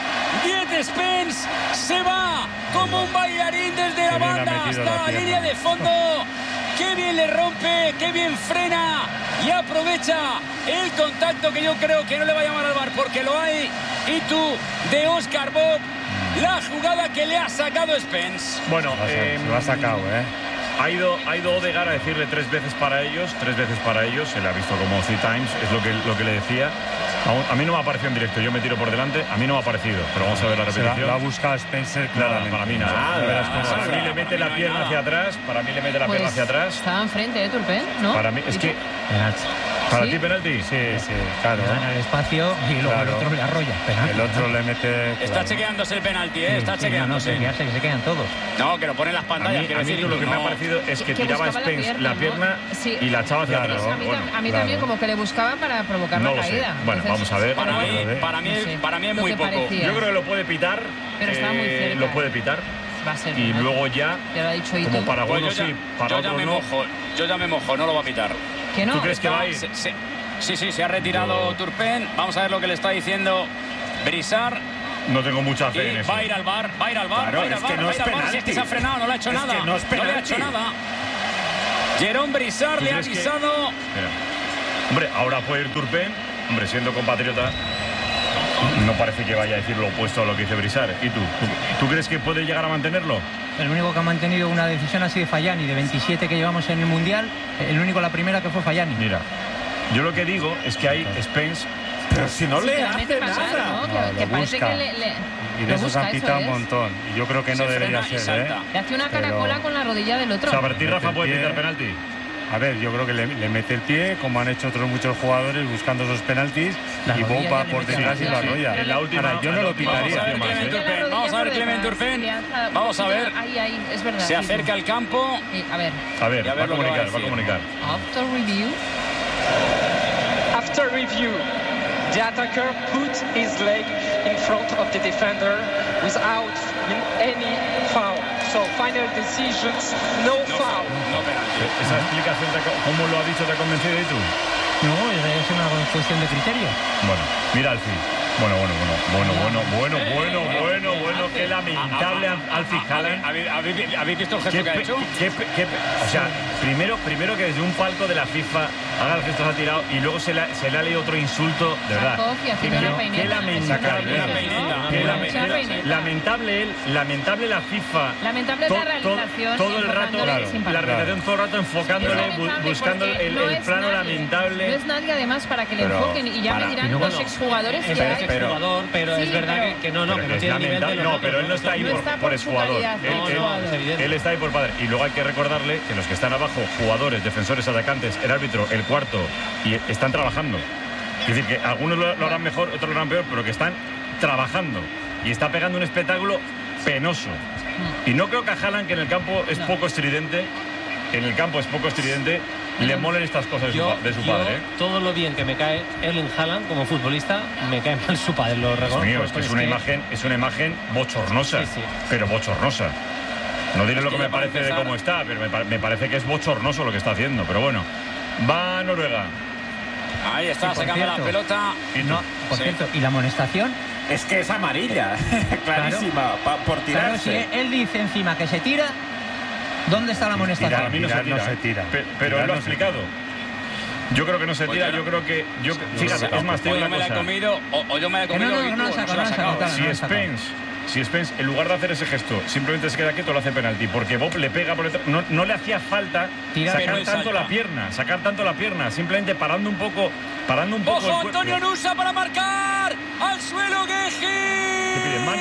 10 Spence se va como un bailarín desde la banda hasta la línea de fondo. ¡Qué bien le rompe! ¡Qué bien frena! Y aprovecha el contacto que yo creo que no le va a llamar al VAR porque lo hay. Y tú, de Oscar Bob, la jugada que le ha sacado Spence. Bueno, se lo ha sacado, Ha ido Odegaard a decirle 3 veces para ellos, se le ha visto como 3 times, es lo que le decía. A mí no me ha parecido en directo, yo me tiro por delante, a mí no me ha parecido, pero vamos a ver la repetición. Lo ha buscado Spencer claramente. Para mí nada. Para mí le mete la pierna hacia atrás, Estaba enfrente, Turpin, ¿no? Para mí, es que... ¿Para ti penalti? Sí, claro. Gana el espacio y luego el otro le arrolla. Penalti, el otro le mete... Está chequeándose el penalti, está chequeándose. No, se quedan todos. No, que lo ponen las pantallas. A mí lo que me ha parecido es que tiraba Spence la pierna y la echaba hacia atrás. A mí también como que le buscaba para provocar la caída. Bueno, vamos a ver. Para mí es muy poco. Yo creo que lo puede pitar. Pero estaba muy cerca. Lo puede pitar. Va a ser y penalti. luego ya, Ya lo ha dicho como Itu. para algunos sí, para yo ya otros me no. mojo, yo ya me mojo, no lo va a pitar. ¿Que no? ¿Tú crees que va a ir? Sí, se ha retirado Turpin. Vamos a ver lo que le está diciendo Brizard. No tengo mucha fe en Y eso. va a ir al bar, va a ir al bar, Claro, va a ir al es que bar, no va a es ir al bar. Si es penalti. que se ha frenado, no le ha hecho Es nada. que no es le ha penalti. hecho nada. Jerome Brizard ¿Tú le ha crees que- avisado. Espera. Hombre, ahora puede ir Turpin. Hombre, siendo compatriota, no parece que vaya a decir lo opuesto a lo que dice Brizard. ¿Y tú crees que puede llegar a mantenerlo? El único que ha mantenido una decisión ha sido Fallani. De 27 que llevamos en el Mundial, el único, la primera que fue Fallani. Mira, yo lo que digo es que hay Spence, pero si no Sí, le que la hace mete para nada. atrás, ¿no? Que lo parece busca. que le Y de lo esos busca, han eso pitado un es. montón. Y yo creo que no Se debería frena y ser, salta. Le hace una Pero- caracola con la rodilla del otro. O sea, para ti, Rafa, puede Mete el pitar pie. penalti. A ver, yo creo que le mete el pie, como han hecho otros muchos jugadores buscando esos penaltis, La y rodilla bomba ya le por mete detrás y la la rodilla. arrolla. En la última- Ahora, yo no lo Vamos pitaría. a ver más, Clement ¿eh? Turpin. Vamos a ver Clement Turpin. Vamos a ver. Ahí, es verdad. Se sí, acerca al campo. sí. A ver. A ver, Y a va a ver lo que comunicar, va a va a decir. comunicar. After review. After review, the attacker put his leg in front of the defender without any foul. So final decisions, no foul. No penalti. Esa explicación, ¿cómo lo ha dicho, te ha convencido y tú? No, es una cuestión de criterio. Bueno, mira Alfie. Bueno, qué lamentable Alfie Haaland. ¿Habéis visto el gesto que ha hecho? O sea, primero que desde un palco de la FIFA haga el gesto, se ha tirado y luego se le ha leído otro insulto, de verdad. Sarkozy haciendo una peineta. Qué lamentable. Una peineta. Qué Una peineta. lamentable él, lamentable la FIFA. Lamentable la realización. Todo el rato, enfocándole sin la parar. realización todo el rato enfocándole, Es lamentable buscando porque el no es plano nadie. lamentable. No es nadie además para que le Pero, enfoquen y ya para. me dirán Y luego los no. exjugadores Es que hay. exjugador, pero Sí, es verdad pero- que no Pero tiene el nivel de los no, otros. pero él no está ahí No está por por exjugador. su calidad. Es evidente. Él está ahí por padre. Y luego hay que recordarle que los que están abajo, jugadores, defensores, atacantes, el árbitro, el cuarto, y están trabajando. Es decir, que algunos lo harán mejor, otros lo harán peor, pero que están trabajando. Y está pegando un espectáculo penoso. Y no creo que a Haaland, que en el campo es poco estridente, le molen estas cosas de su padre. ¿eh? Todo lo bien que me cae Erling Haaland como futbolista, me cae mal su padre, lo Dios reconozco. mío, es que es una imagen bochornosa, pero bochornosa. No diré lo que me parece de cómo está, pero me parece que es bochornoso lo que está haciendo. Pero bueno, va a Noruega. Ahí está, Y por sacando la cierto- pelota. No, por Sí. cierto, ¿y la amonestación? Es que es amarilla, clarísima, por Claro, si tirarse. él dice encima que se tira, ¿dónde está la amonestación? Para mí no se tira. Pero él lo ha explicado. Yo creo que no se Pues tira, yo yo creo que... Fíjate, es más, te O digo yo una me la he cosa. comido, o yo me la he Que no, comido no, y no tú la no saca, se la has no la saca, sacado. tal. Si Spence, en lugar de hacer ese gesto, simplemente se queda quieto, lo hace penalti, porque Bob le pega por detrás. No le hacía falta Tirar. sacar Pero él tanto salta. sacar tanto la pierna, simplemente parando un poco ¡Ojo, el cuerpo. Antonio Nusa para marcar! ¡Al suelo, Gueji! ¿Qué pide mano?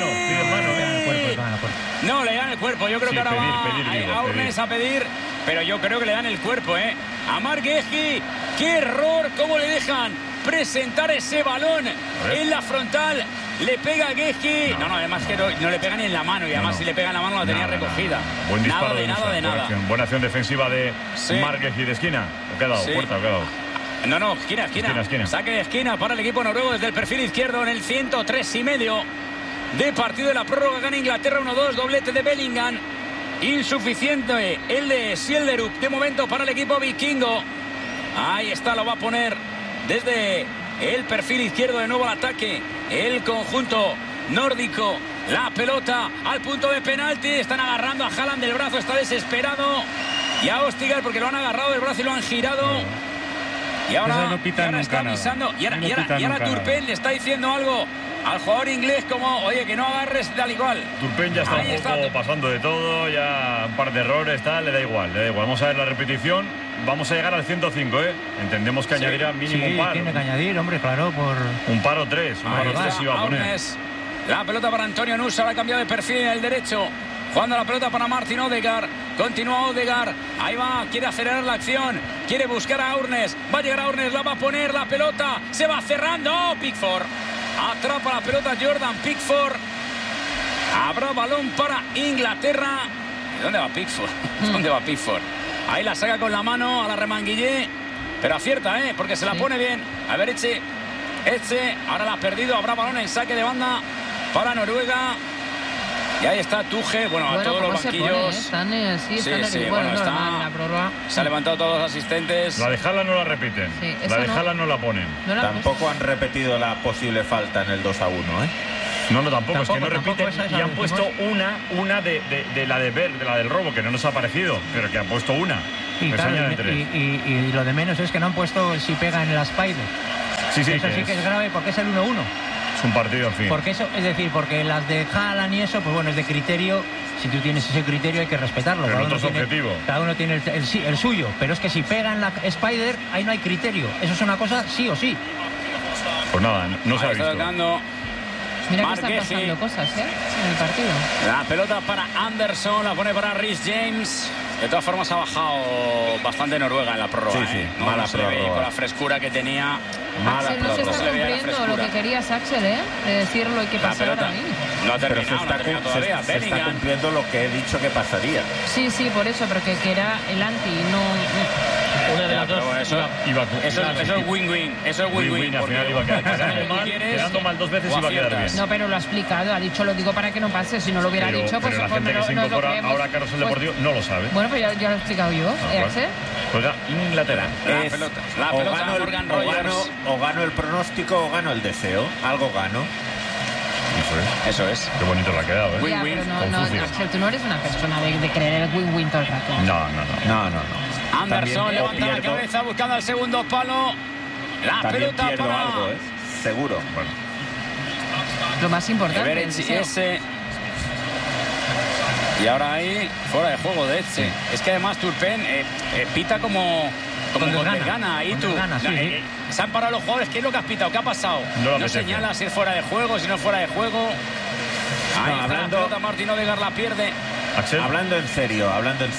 No, le dan el cuerpo. Yo creo Sí, que ahora pedir, va digo, a Urnes a pedir, pero yo creo que le dan el cuerpo, ¿eh? A Marc Gueji. ¡Qué error! ¿Cómo le dejan presentar ese balón en la frontal? Le pega a Gueji. No, además que no le pega ni en la mano. Y además si le pega en la mano la tenía recogida. Buen disparo Nada de Nusa, nada de buena nada. acción, buena acción defensiva de Sí. Marc Gueji de esquina. ¿O qué ha dado? Sí. Puerta, ¿o qué ha dado? No, esquina. Saque de esquina para el equipo noruego desde el perfil izquierdo en el 103,5 de partido de la prórroga. Gana Inglaterra 1-2, doblete de Bellingham. Insuficiente el de Sielderup de momento para el equipo vikingo. Ahí está, lo va a poner desde el perfil izquierdo de nuevo al ataque. El conjunto nórdico. La pelota al punto de penalti. Están agarrando a Haaland del brazo, está desesperado. Y a Ostigar porque lo han agarrado del brazo y lo han girado. Y ahora, Eso no pitan y ahora nunca está nada. avisando. Y ahora, No y ahora- pitan y ahora nunca Turpin le está diciendo algo al jugador inglés como, oye, que no agarres tal igual. Turpin ya está Ahí un poco pasando de todo, ya un par de errores, tal, le da igual. Vamos a ver la repetición, vamos a llegar al 105, ¿eh? Entendemos que añadirá mínimo Sí, un par. tiene que añadir, hombre, claro, por... Un par o tres, un par o tres iba a poner. Aunes. La pelota para Antonio Nusa, ahora ha cambiado de perfil en el derecho. Jugando la pelota para Martin Odegaard. Continúa Odegaard. Ahí va, quiere acelerar la acción. Quiere buscar a Urnes. Va a llegar a Urnes, la va a poner la pelota. Se va cerrando. ¡Oh, Pickford! Atrapa la pelota Jordan Pickford. Habrá balón para Inglaterra. ¿Y dónde va Pickford? ¿Dónde va Pickford? Ahí la saca con la mano a la Remanguillé. Pero acierta, porque se la pone bien. A ver, Eche. Ahora la ha perdido. Habrá balón en saque de banda para Noruega. Y ahí está Tuchel, bueno, a todos los banquillos. Están, sí, sí, bueno, está, la prórroga. Se han levantado todos los asistentes. La de Haaland no la repiten. Sí, la de Haaland no la ponen. Tampoco han repetido la posible falta en el 2-1, ¿eh? No, tampoco, es que no repiten y han puesto una de la de Ver, de la del robo, que no nos ha parecido, pero que han puesto una. Y, claro, y lo de menos es que no han puesto si pega en la Spider. Sí, eso sí que es grave porque es el 1-1. Es un partido, en fin. Porque eso, es decir, porque las de Haaland y eso, pues bueno, es de criterio. Si tú tienes ese criterio hay que respetarlo. Pero otro es objetivo. Cada uno tiene el suyo. Pero es que si pega en la Spider, ahí no hay criterio. Eso es una cosa sí o sí. Pues nada, no se ha visto. Mira que están pasando cosas, en el partido. La pelota para Anderson, la pone para Reece James. De todas formas ha bajado bastante Noruega en la prórroga. Sí, no, mala no se le ve prórroga. con la frescura que tenía. Axel no se está cumpliendo lo que querías, Axel, de decirlo y que pasara ahí. No ha terminado, todavía. Se está cumpliendo lo que he dicho que pasaría. Sí, por eso, pero que era el anti, no... Una de las dos. Eso es win-win. Eso es win-win. Al final iba a quedando mal 2 veces iba a quedar bien. No, pero lo ha explicado, ha dicho, lo digo para que no pase. Si no lo hubiera dicho, pues la gente que se incorpora ahora a Carrusel Deportivo no lo sabe. Bueno, pero ya lo he explicado yo, Axel. Pues ya, Inglaterra. La pelota Morgan Rogers. O gano el pronóstico o gano el deseo. Algo gano. Eso es. Qué bonito le ha quedado, ¿eh? Ya, pero no, Axel, tú no eres una persona de creer el win-win todo el rato. No. Anderson levanta la cabeza buscando el segundo palo. La también pelota pierdo para... algo, seguro. Bueno. Lo más importante. Ese. Y ahora ahí, fuera de juego de Etxe. Es que además Turpin pita como con gana. Ahí tú. Se han parado los jugadores. ¿Qué es lo que has pitado? ¿Qué ha pasado? No señala si es fuera de juego, si no es fuera de juego. Ahí está la pelota, Martín Odegaard la pierde. Axel. Hablando en serio,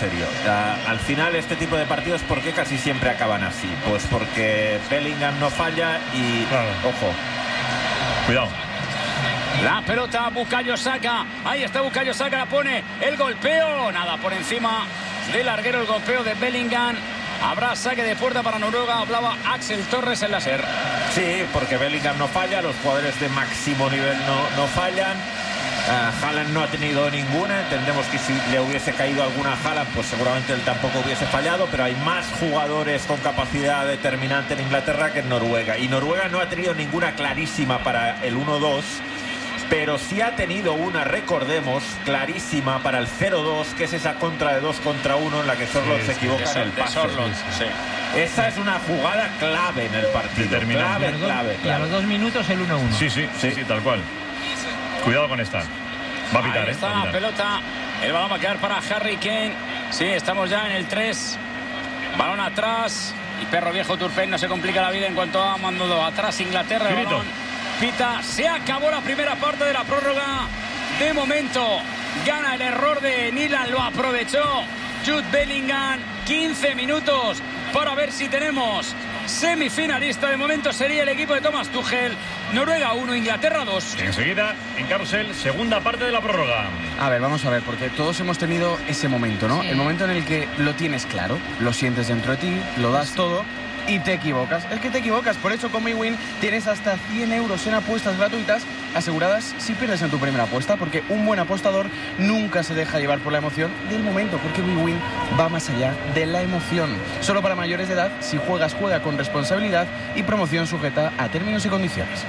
al final este tipo de partidos, ¿por qué casi siempre acaban así? Pues porque Bellingham no falla y... Claro. Ojo. Cuidado. La pelota, Bukayo Saka. Ahí está Bukayo Saka, la pone el golpeo. Nada, por encima del larguero el golpeo de Bellingham. Habrá saque de puerta para Noruega. Hablaba Axel Torres en la SER. Sí, porque Bellingham no falla, los jugadores de máximo nivel no fallan. Haaland no ha tenido ninguna. Entendemos que si le hubiese caído alguna a Haaland, pues seguramente él tampoco hubiese fallado, pero hay más jugadores con capacidad determinante en Inglaterra que en Noruega. Y Noruega no ha tenido ninguna clarísima para el 1-2, pero sí ha tenido una, recordemos, clarísima para el 0-2, que es esa contra de 2 contra 1 en la que Sorloth se equivoca en el pase. Esa es una jugada clave en el partido. Clave. Y a los 2 minutos el 1-1. Sí, tal cual. Cuidado con esta. Va a pitar, ahí está la pelota. El balón va a quedar para Harry Kane. Sí, estamos ya en el 3. Balón atrás. Y perro viejo Turpin no se complica la vida en cuanto ha mandado atrás Inglaterra. El balón pita. Se acabó la primera parte de la prórroga. De momento gana el error de Nilan. Lo aprovechó Jude Bellingham. 15 minutos para ver si tenemos semifinalista. De momento sería el equipo de Thomas Tuchel. Noruega 1, Inglaterra 2. Enseguida, en Carrusel, segunda parte de la prórroga. A ver, vamos a ver, porque todos hemos tenido ese momento, ¿no? Sí. El momento en el que lo tienes claro, lo sientes dentro de ti, lo das todo y te equivocas. Es que te equivocas, por eso con MyWin tienes hasta 100 euros en apuestas gratuitas aseguradas si pierdes en tu primera apuesta, porque un buen apostador nunca se deja llevar por la emoción del momento, porque MyWin va más allá de la emoción. Solo para mayores de edad, si juegas, juega con responsabilidad y promoción sujeta a términos y condiciones.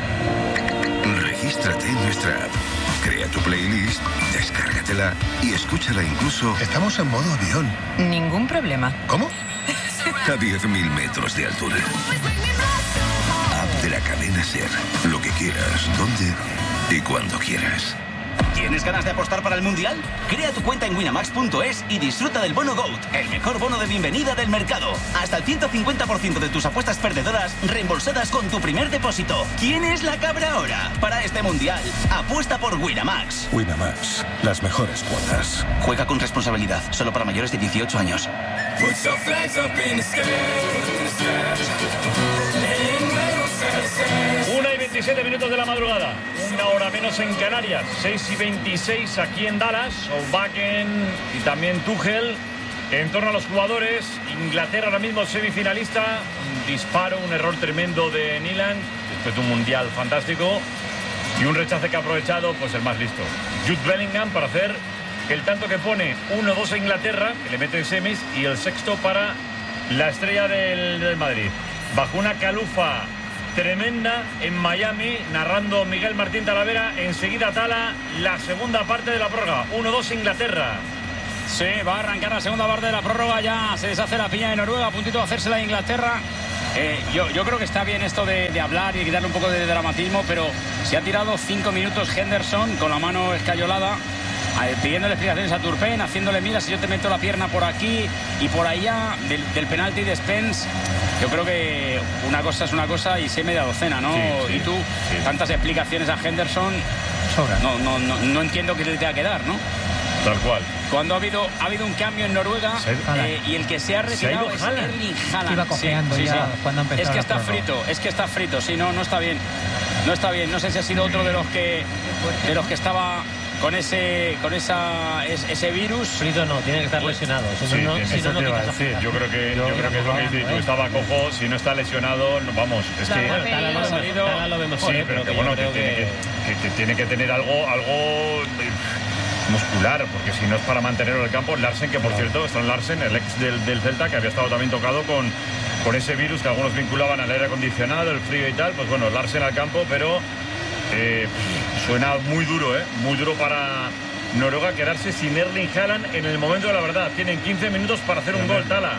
Regístrate en nuestra app. Crea tu playlist, descárgatela y escúchala incluso... Estamos en modo avión. Ningún problema. ¿Cómo? A 10.000 metros de altura. App de la cadena SER. Lo que quieras, donde y cuando quieras. ¿Tienes ganas de apostar para el Mundial? Crea tu cuenta en winamax.es y disfruta del bono GOAT, el mejor bono de bienvenida del mercado. Hasta el 150% de tus apuestas perdedoras reembolsadas con tu primer depósito. ¿Quién es la cabra ahora? Para este Mundial, apuesta por Winamax. Winamax, las mejores cuotas. Juega con responsabilidad, solo para mayores de 18 años. 1:27 minutos de la madrugada, 1 hora menos en Canarias, 6:26 aquí en Dallas, Solbakken y también Tuchel. En torno a los jugadores, Inglaterra ahora mismo semifinalista, un disparo, un error tremendo de Nilan, después de un mundial fantástico y un rechace que ha aprovechado pues el más listo, Jude Bellingham para hacer el tanto que pone 1-2 a Inglaterra, que le mete en semis, y el sexto para la estrella del Madrid. Bajo una calufa tremenda en Miami, narrando Miguel Martín Talavera. Enseguida Tala, la segunda parte de la prórroga. 1-2 Inglaterra. Sí, va a arrancar la segunda parte de la prórroga. Ya se deshace la piña de Noruega, a puntito de hacérsela a Inglaterra. Yo creo que está bien esto de hablar y quitarle un poco de dramatismo, pero se ha tirado 5 minutos Henderson con la mano escayolada, pidiéndole explicaciones a Turpin, haciéndole, mira, si yo te meto la pierna por aquí y por allá, del penalti de Spence. Yo creo que una cosa es una cosa y sé media docena, ¿no? Sí, y tú, tantas explicaciones a Henderson, no entiendo qué le tenga que dar, ¿no? Tal cual. Cuando ha habido un cambio en Noruega, y el que se ha retirado es Erling Haaland. Iba cojeando cuando empezó. Es que está frito, sí, no está bien. No está bien, no sé si ha sido otro de los que estaba con ese virus. Frito no, tiene que estar lesionado. Yo creo que es lo que dices tú, estaba cojo, si no está lesionado, vamos, es que Tala lo ve mejor, pero que bueno, que tiene que tener algo muscular, porque si no es para mantenerlo en el campo. Larsen, que por cierto, Strand Larsen, el ex del Celta, que había estado también tocado con ese virus que algunos vinculaban al aire acondicionado, el frío y tal, pues bueno, Larsen al campo, pero suena muy duro para Noruega quedarse sin Erling Haaland en el momento de la verdad. Tienen 15 minutos para hacer un gol, Tala.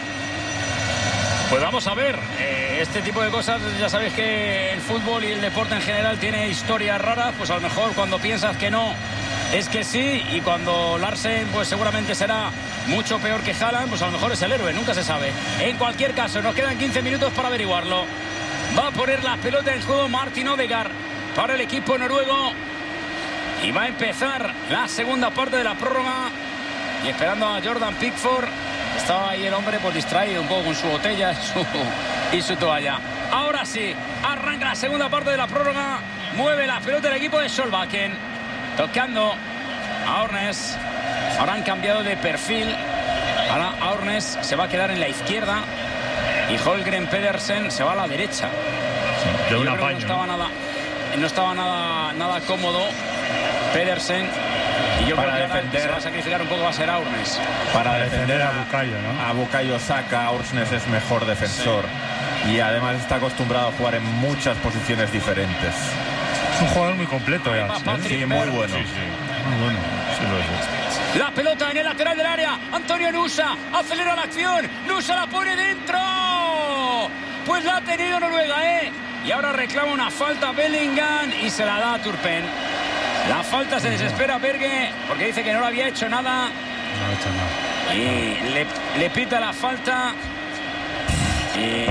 Pues vamos a ver, este tipo de cosas, ya sabéis que el fútbol y el deporte en general tiene historias raras, pues a lo mejor cuando piensas que no, es que sí, y cuando Larsen pues seguramente será mucho peor que Haaland, pues a lo mejor es el héroe, nunca se sabe. En cualquier caso, nos quedan 15 minutos para averiguarlo. Va a poner la pelota en juego Martin Odegaard para el equipo noruego y va a empezar la segunda parte de la prórroga, y esperando a Jordan Pickford. Estaba ahí el hombre pues distraído un poco con su botella y su toalla. Ahora sí, arranca la segunda parte de la prórroga. Mueve la pelota el equipo de Solbakken, tocando a Ornes. Ahora han cambiado de perfil. Ahora Ornes se va a quedar en la izquierda y Holmgren Pedersen se va a la derecha. De un Yo creo apaño, que no estaba nada cómodo Pedersen, y yo creo que ahora se va a sacrificar un poco, va a ser Ornes. Para defender a Bukayo, ¿no? A Bukayo Saka, Ornes es mejor defensor, y además está acostumbrado a jugar en muchas posiciones diferentes. Es un jugador muy completo ya. Sí, muy bueno. Muy bueno, sí lo es. La pelota en el lateral del área. Antonio Nusa acelera la acción. Nusa la pone dentro. Pues la ha tenido Noruega, y ahora reclama una falta Bellingham y se la da a Turpin. La falta, se desespera Berge porque dice que no le había hecho nada. No ha hecho nada. Y le pita la falta. Y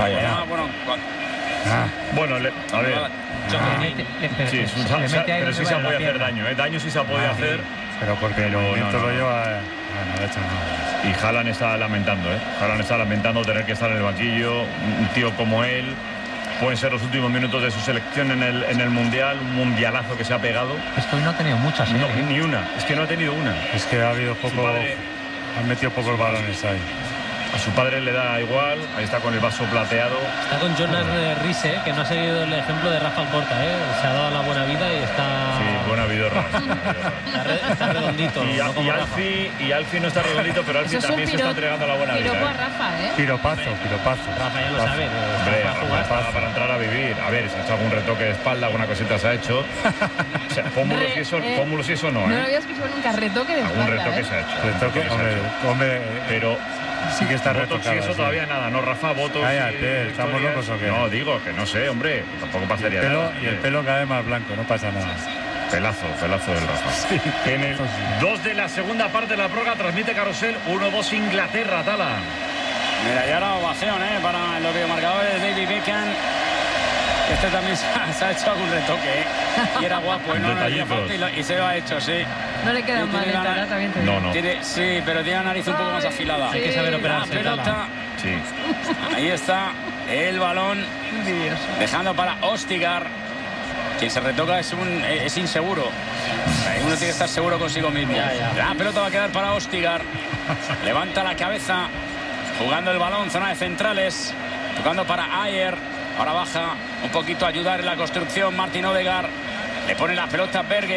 bueno, a ver. Sí, pero sí se puede hacer daño, daño sí se puede hacer. Pero porque el movimiento lo lleva. No le ha hecho nada. Y Haaland está lamentando, Haaland está lamentando tener que estar en el banquillo. Un tío como él. Pueden ser los últimos minutos de su selección en el Mundial, un mundialazo que se ha pegado. Es que hoy no ha tenido muchas, ni una, es que no ha tenido una. Es que ha habido poco, han metido pocos balones ahí. A su padre le da igual, ahí está con el vaso plateado. Está con Jonas Riise, que no ha seguido el ejemplo de Rafa Alcorta, Se ha dado la buena vida y está... Sí, buena vida, está redondito. Y Alfie no está redondito, pero Alfie también se está entregando la buena vida. Piropo a Rafa, Piropazo. Rafa ya lo sabe. Hombre, Rafa para entrar a vivir. A ver, se ha hecho algún retoque de espalda, alguna cosita se ha hecho. O sea, pómulos y eso no, No lo había escuchado nunca, retoque de espalda. Algún retoque se ha hecho. Retoque, hombre, pero... Sí que está retocado. Y eso todavía nada, ¿no, Rafa? Votos. Cállate, ¿estamos locos o qué? No, digo que no sé, hombre, tampoco pasaría nada. Y el pelo cada vez más blanco, no pasa nada. Pelazo del Rafa. Sí. En el 2 de la segunda parte de la prórroga transmite Carrusel 1-2 Inglaterra, Tala. Mira, y ahora ovación, para los videomarcadores de David Beckham. Este también se ha hecho algún retoque, y era guapo, y se lo ha hecho, sí. No le queda mal, también te digo. No. Sí, pero tiene la nariz un poco más afilada. Hay que saber operarse. La pelota. Sí. Ahí está el balón. Dejando para Ostigar. Quien se retoca es inseguro. Uno tiene que estar seguro consigo mismo. La pelota va a quedar para Ostigar. Levanta la cabeza. Jugando el balón, zona de centrales. Tocando para Ayer. Ahora baja un poquito a ayudar en la construcción Martin Odegaard. Le pone la pelota a Berge.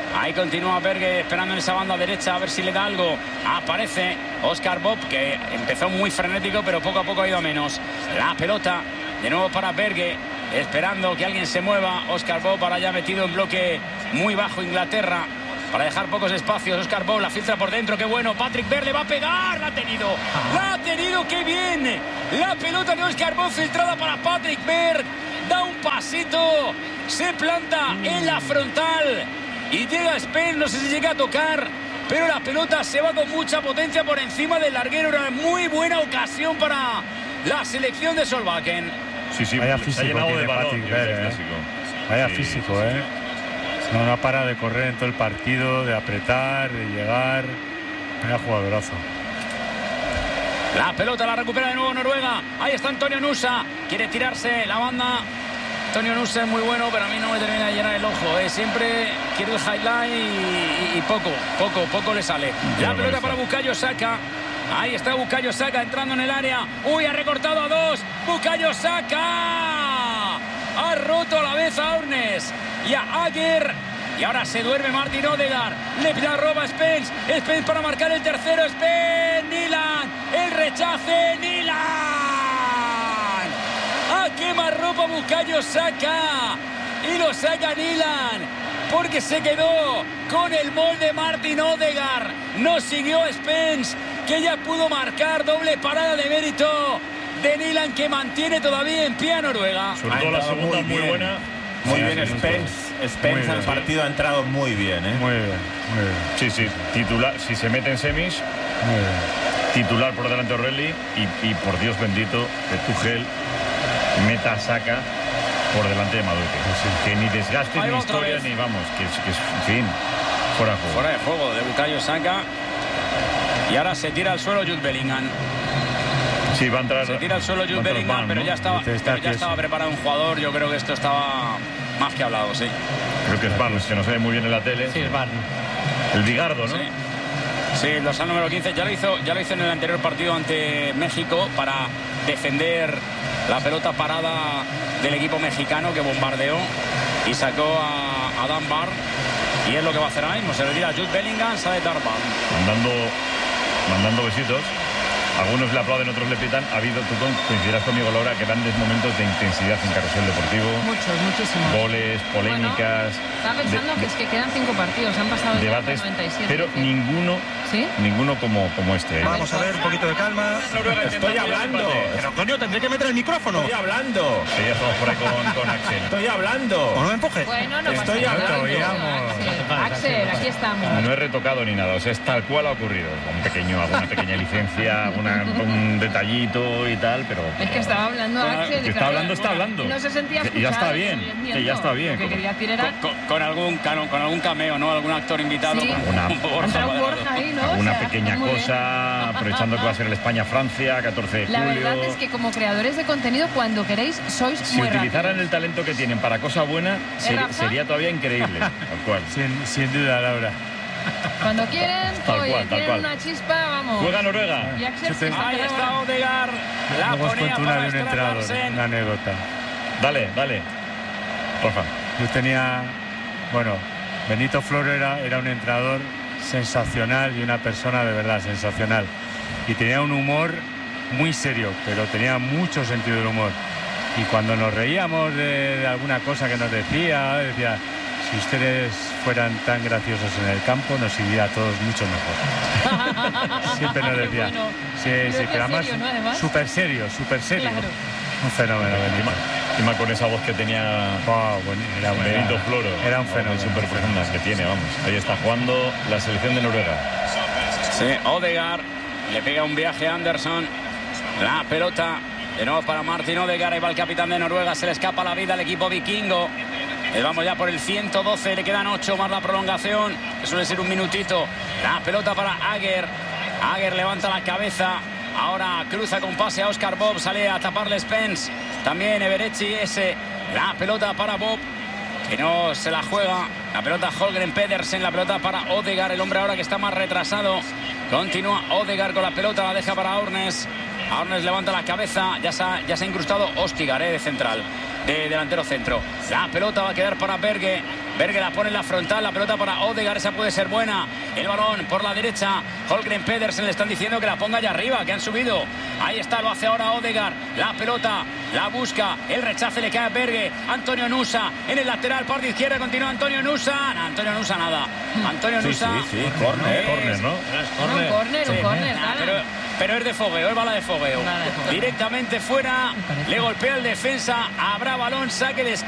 Ahí continúa Berge esperando en esa banda derecha a ver si le da algo. Aparece Oscar Bob, que empezó muy frenético, pero poco a poco ha ido a menos. La pelota de nuevo para Berge, esperando que alguien se mueva. Oscar Bob ahora ya metido en bloque muy bajo Inglaterra para dejar pocos espacios. Oscar Bob la filtra por dentro, qué bueno. Patrick Berg le va a pegar, la ha tenido, qué bien. La pelota de Oscar Bob filtrada para Patrick Berg. Da un pasito, se planta en la frontal y llega Spence, no sé si llega a tocar, pero la pelota se va con mucha potencia por encima del larguero. Una muy buena ocasión para la selección de Solbakken. Sí, vaya se físico ha llenado tiene de balón, Patrick Berg, Vaya físico, No para de correr en todo el partido, de apretar, de llegar. Vaya jugadorazo. La pelota la recupera de nuevo Noruega. Ahí está Antonio Nusa. Quiere tirarse la banda. Antonio Nusa es muy bueno, pero a mí no me termina de llenar el ojo. Siempre quiere el highlight y poco le sale. La pelota para Bukayo Saka. Ahí está Bukayo Saka entrando en el área. Uy, ha recortado a dos. Bukayo Saka ha roto a la vez a Ornes y a Aguer. Y ahora se duerme Martin Odegaard. Le la roba Spence. Spence para marcar el tercero. Spence. Nilan. El rechace. Nilan. A quemarropa Bukayo Saka. Y lo saca Nilan. Porque se quedó con el molde Martin Odegaard. No siguió Spence, que ya pudo marcar. Doble parada de mérito de Nilan, que mantiene todavía en pie a Noruega. Sobre todo la segunda muy buena. Muy bien Spence al partido ha entrado muy bien, Muy bien. Sí, titular, si se mete en semis, titular por delante de O'Reilly y por Dios bendito que Tuchel meta a Saka por delante de Madueke. Que ni desgaste ni historia ni vamos, que en fin, fuera de juego. Fuera de juego de Bukayo Saka. Y ahora se tira al suelo Jude Bellingham. Sí, va a entrar. Se tira al suelo Jude Bellingham, pero ya estaba preparado un jugador. Yo creo que esto estaba más que hablado, sí. Creo que es Barnes, que no se ve muy bien en la tele. Sí, es Barnes. El Bigardo, ¿no? Sí, el dorsal número 15 ya lo hizo en el anterior partido ante México para defender la pelota parada del equipo mexicano que bombardeó y sacó a Dunbar. Y es lo que va a hacer ahora mismo. Se retira Jude Bellingham, sale Dunbar. Mandando besitos. Algunos le aplauden, otros le pitan. Ha habido, tú coincidirás conmigo, Laura, grandes momentos de intensidad en Carrusel Deportivo. Muchísimos. Goles, polémicas. Estaba pensando que quedan 5 partidos, han pasado el debates, 97. pero ninguno como este. Vamos a ver, un poquito de calma. Estoy hablando. Pero coño, tendré que meter el micrófono. Estoy hablando. Sí, ya estamos por ahí con Axel. Estoy hablando. O no me empujes. Bueno, no Estoy pasa hablando. nada. Axel, aquí estamos. No he retocado ni nada, o sea, es tal cual ha ocurrido. Alguna pequeña licencia, un detallito y tal, pero... Es que estaba hablando Axel. Que está hablando. No se sentía escuchado. Que ya está bien, que ya está bien. Lo que quería decir era... Con algún cameo, ¿no? Algún actor invitado. Sí. Borja ahí, ¿no? Una pequeña cosa, aprovechando que va a ser el España-Francia, 14 de julio. La verdad es que como creadores de contenido, cuando queréis, sois si muy utilizaran rápidos. el talento que tienen para cosa buena, sería todavía increíble. Tal cual. Sin duda, Laura. Cuando quieren, tienen una chispa, vamos. Juega Noruega. Y Axel Ahí está Odegaard. La Luego os ponía cuento una para de un entrenador, una anécdota. Dale. Porfa. Yo tenía... Bueno, Benito Floro era un entrenador sensacional y una persona de verdad sensacional. Y tenía un humor muy serio, pero tenía mucho sentido del humor. Y cuando nos reíamos de alguna cosa que nos decía, si ustedes fueran tan graciosos en el campo, nos iría a todos mucho mejor. Siempre nos decía. Bueno. Sí, pero además súper serio. Claro. Un fenómeno. Encima con esa voz que tenía Benito Floro. Era un fenómeno. Súper profundas que tiene, vamos. Ahí está jugando la selección de Noruega. Sí, Odegaard le pega un viaje a Anderson. La pelota de nuevo para Martin Odegaard. Ahí va el capitán de Noruega. Se le escapa la vida al equipo vikingo. Vamos ya por el 112. Le quedan 8 más la prolongación. Que suele ser un minutito. La pelota para Aguer. Aguer levanta la cabeza. Ahora cruza con pase a Oscar Bob. Sale a taparle Spence. También Everechi. La pelota para Bob, que no se la juega. La pelota Holgren Pedersen. La pelota para Odegaard. El hombre ahora que está más retrasado. Continúa Odegaard con la pelota. La deja para Ornes. Ornes levanta la cabeza. Ya se ha incrustado Ostigar de central. De delantero centro. La pelota va a quedar para Berge. Berge la pone en la frontal, la pelota para Odegaard, esa puede ser buena. El balón por la derecha, Holmgren Pedersen, le están diciendo que la ponga allá arriba, que han subido. Ahí está, lo hace ahora Odegaard. La pelota, la busca, el rechace le cae a Berge. Antonio Nusa en el lateral, por de izquierda, continúa Antonio Nusa. No, Antonio Nusa nada. Antonio Nusa. Sí, córner, ¿no? Un córner, claro. Pero es de fogueo, es bala de fogueo. Directamente fuera, le golpea el defensa, habrá balón, saque de esquina.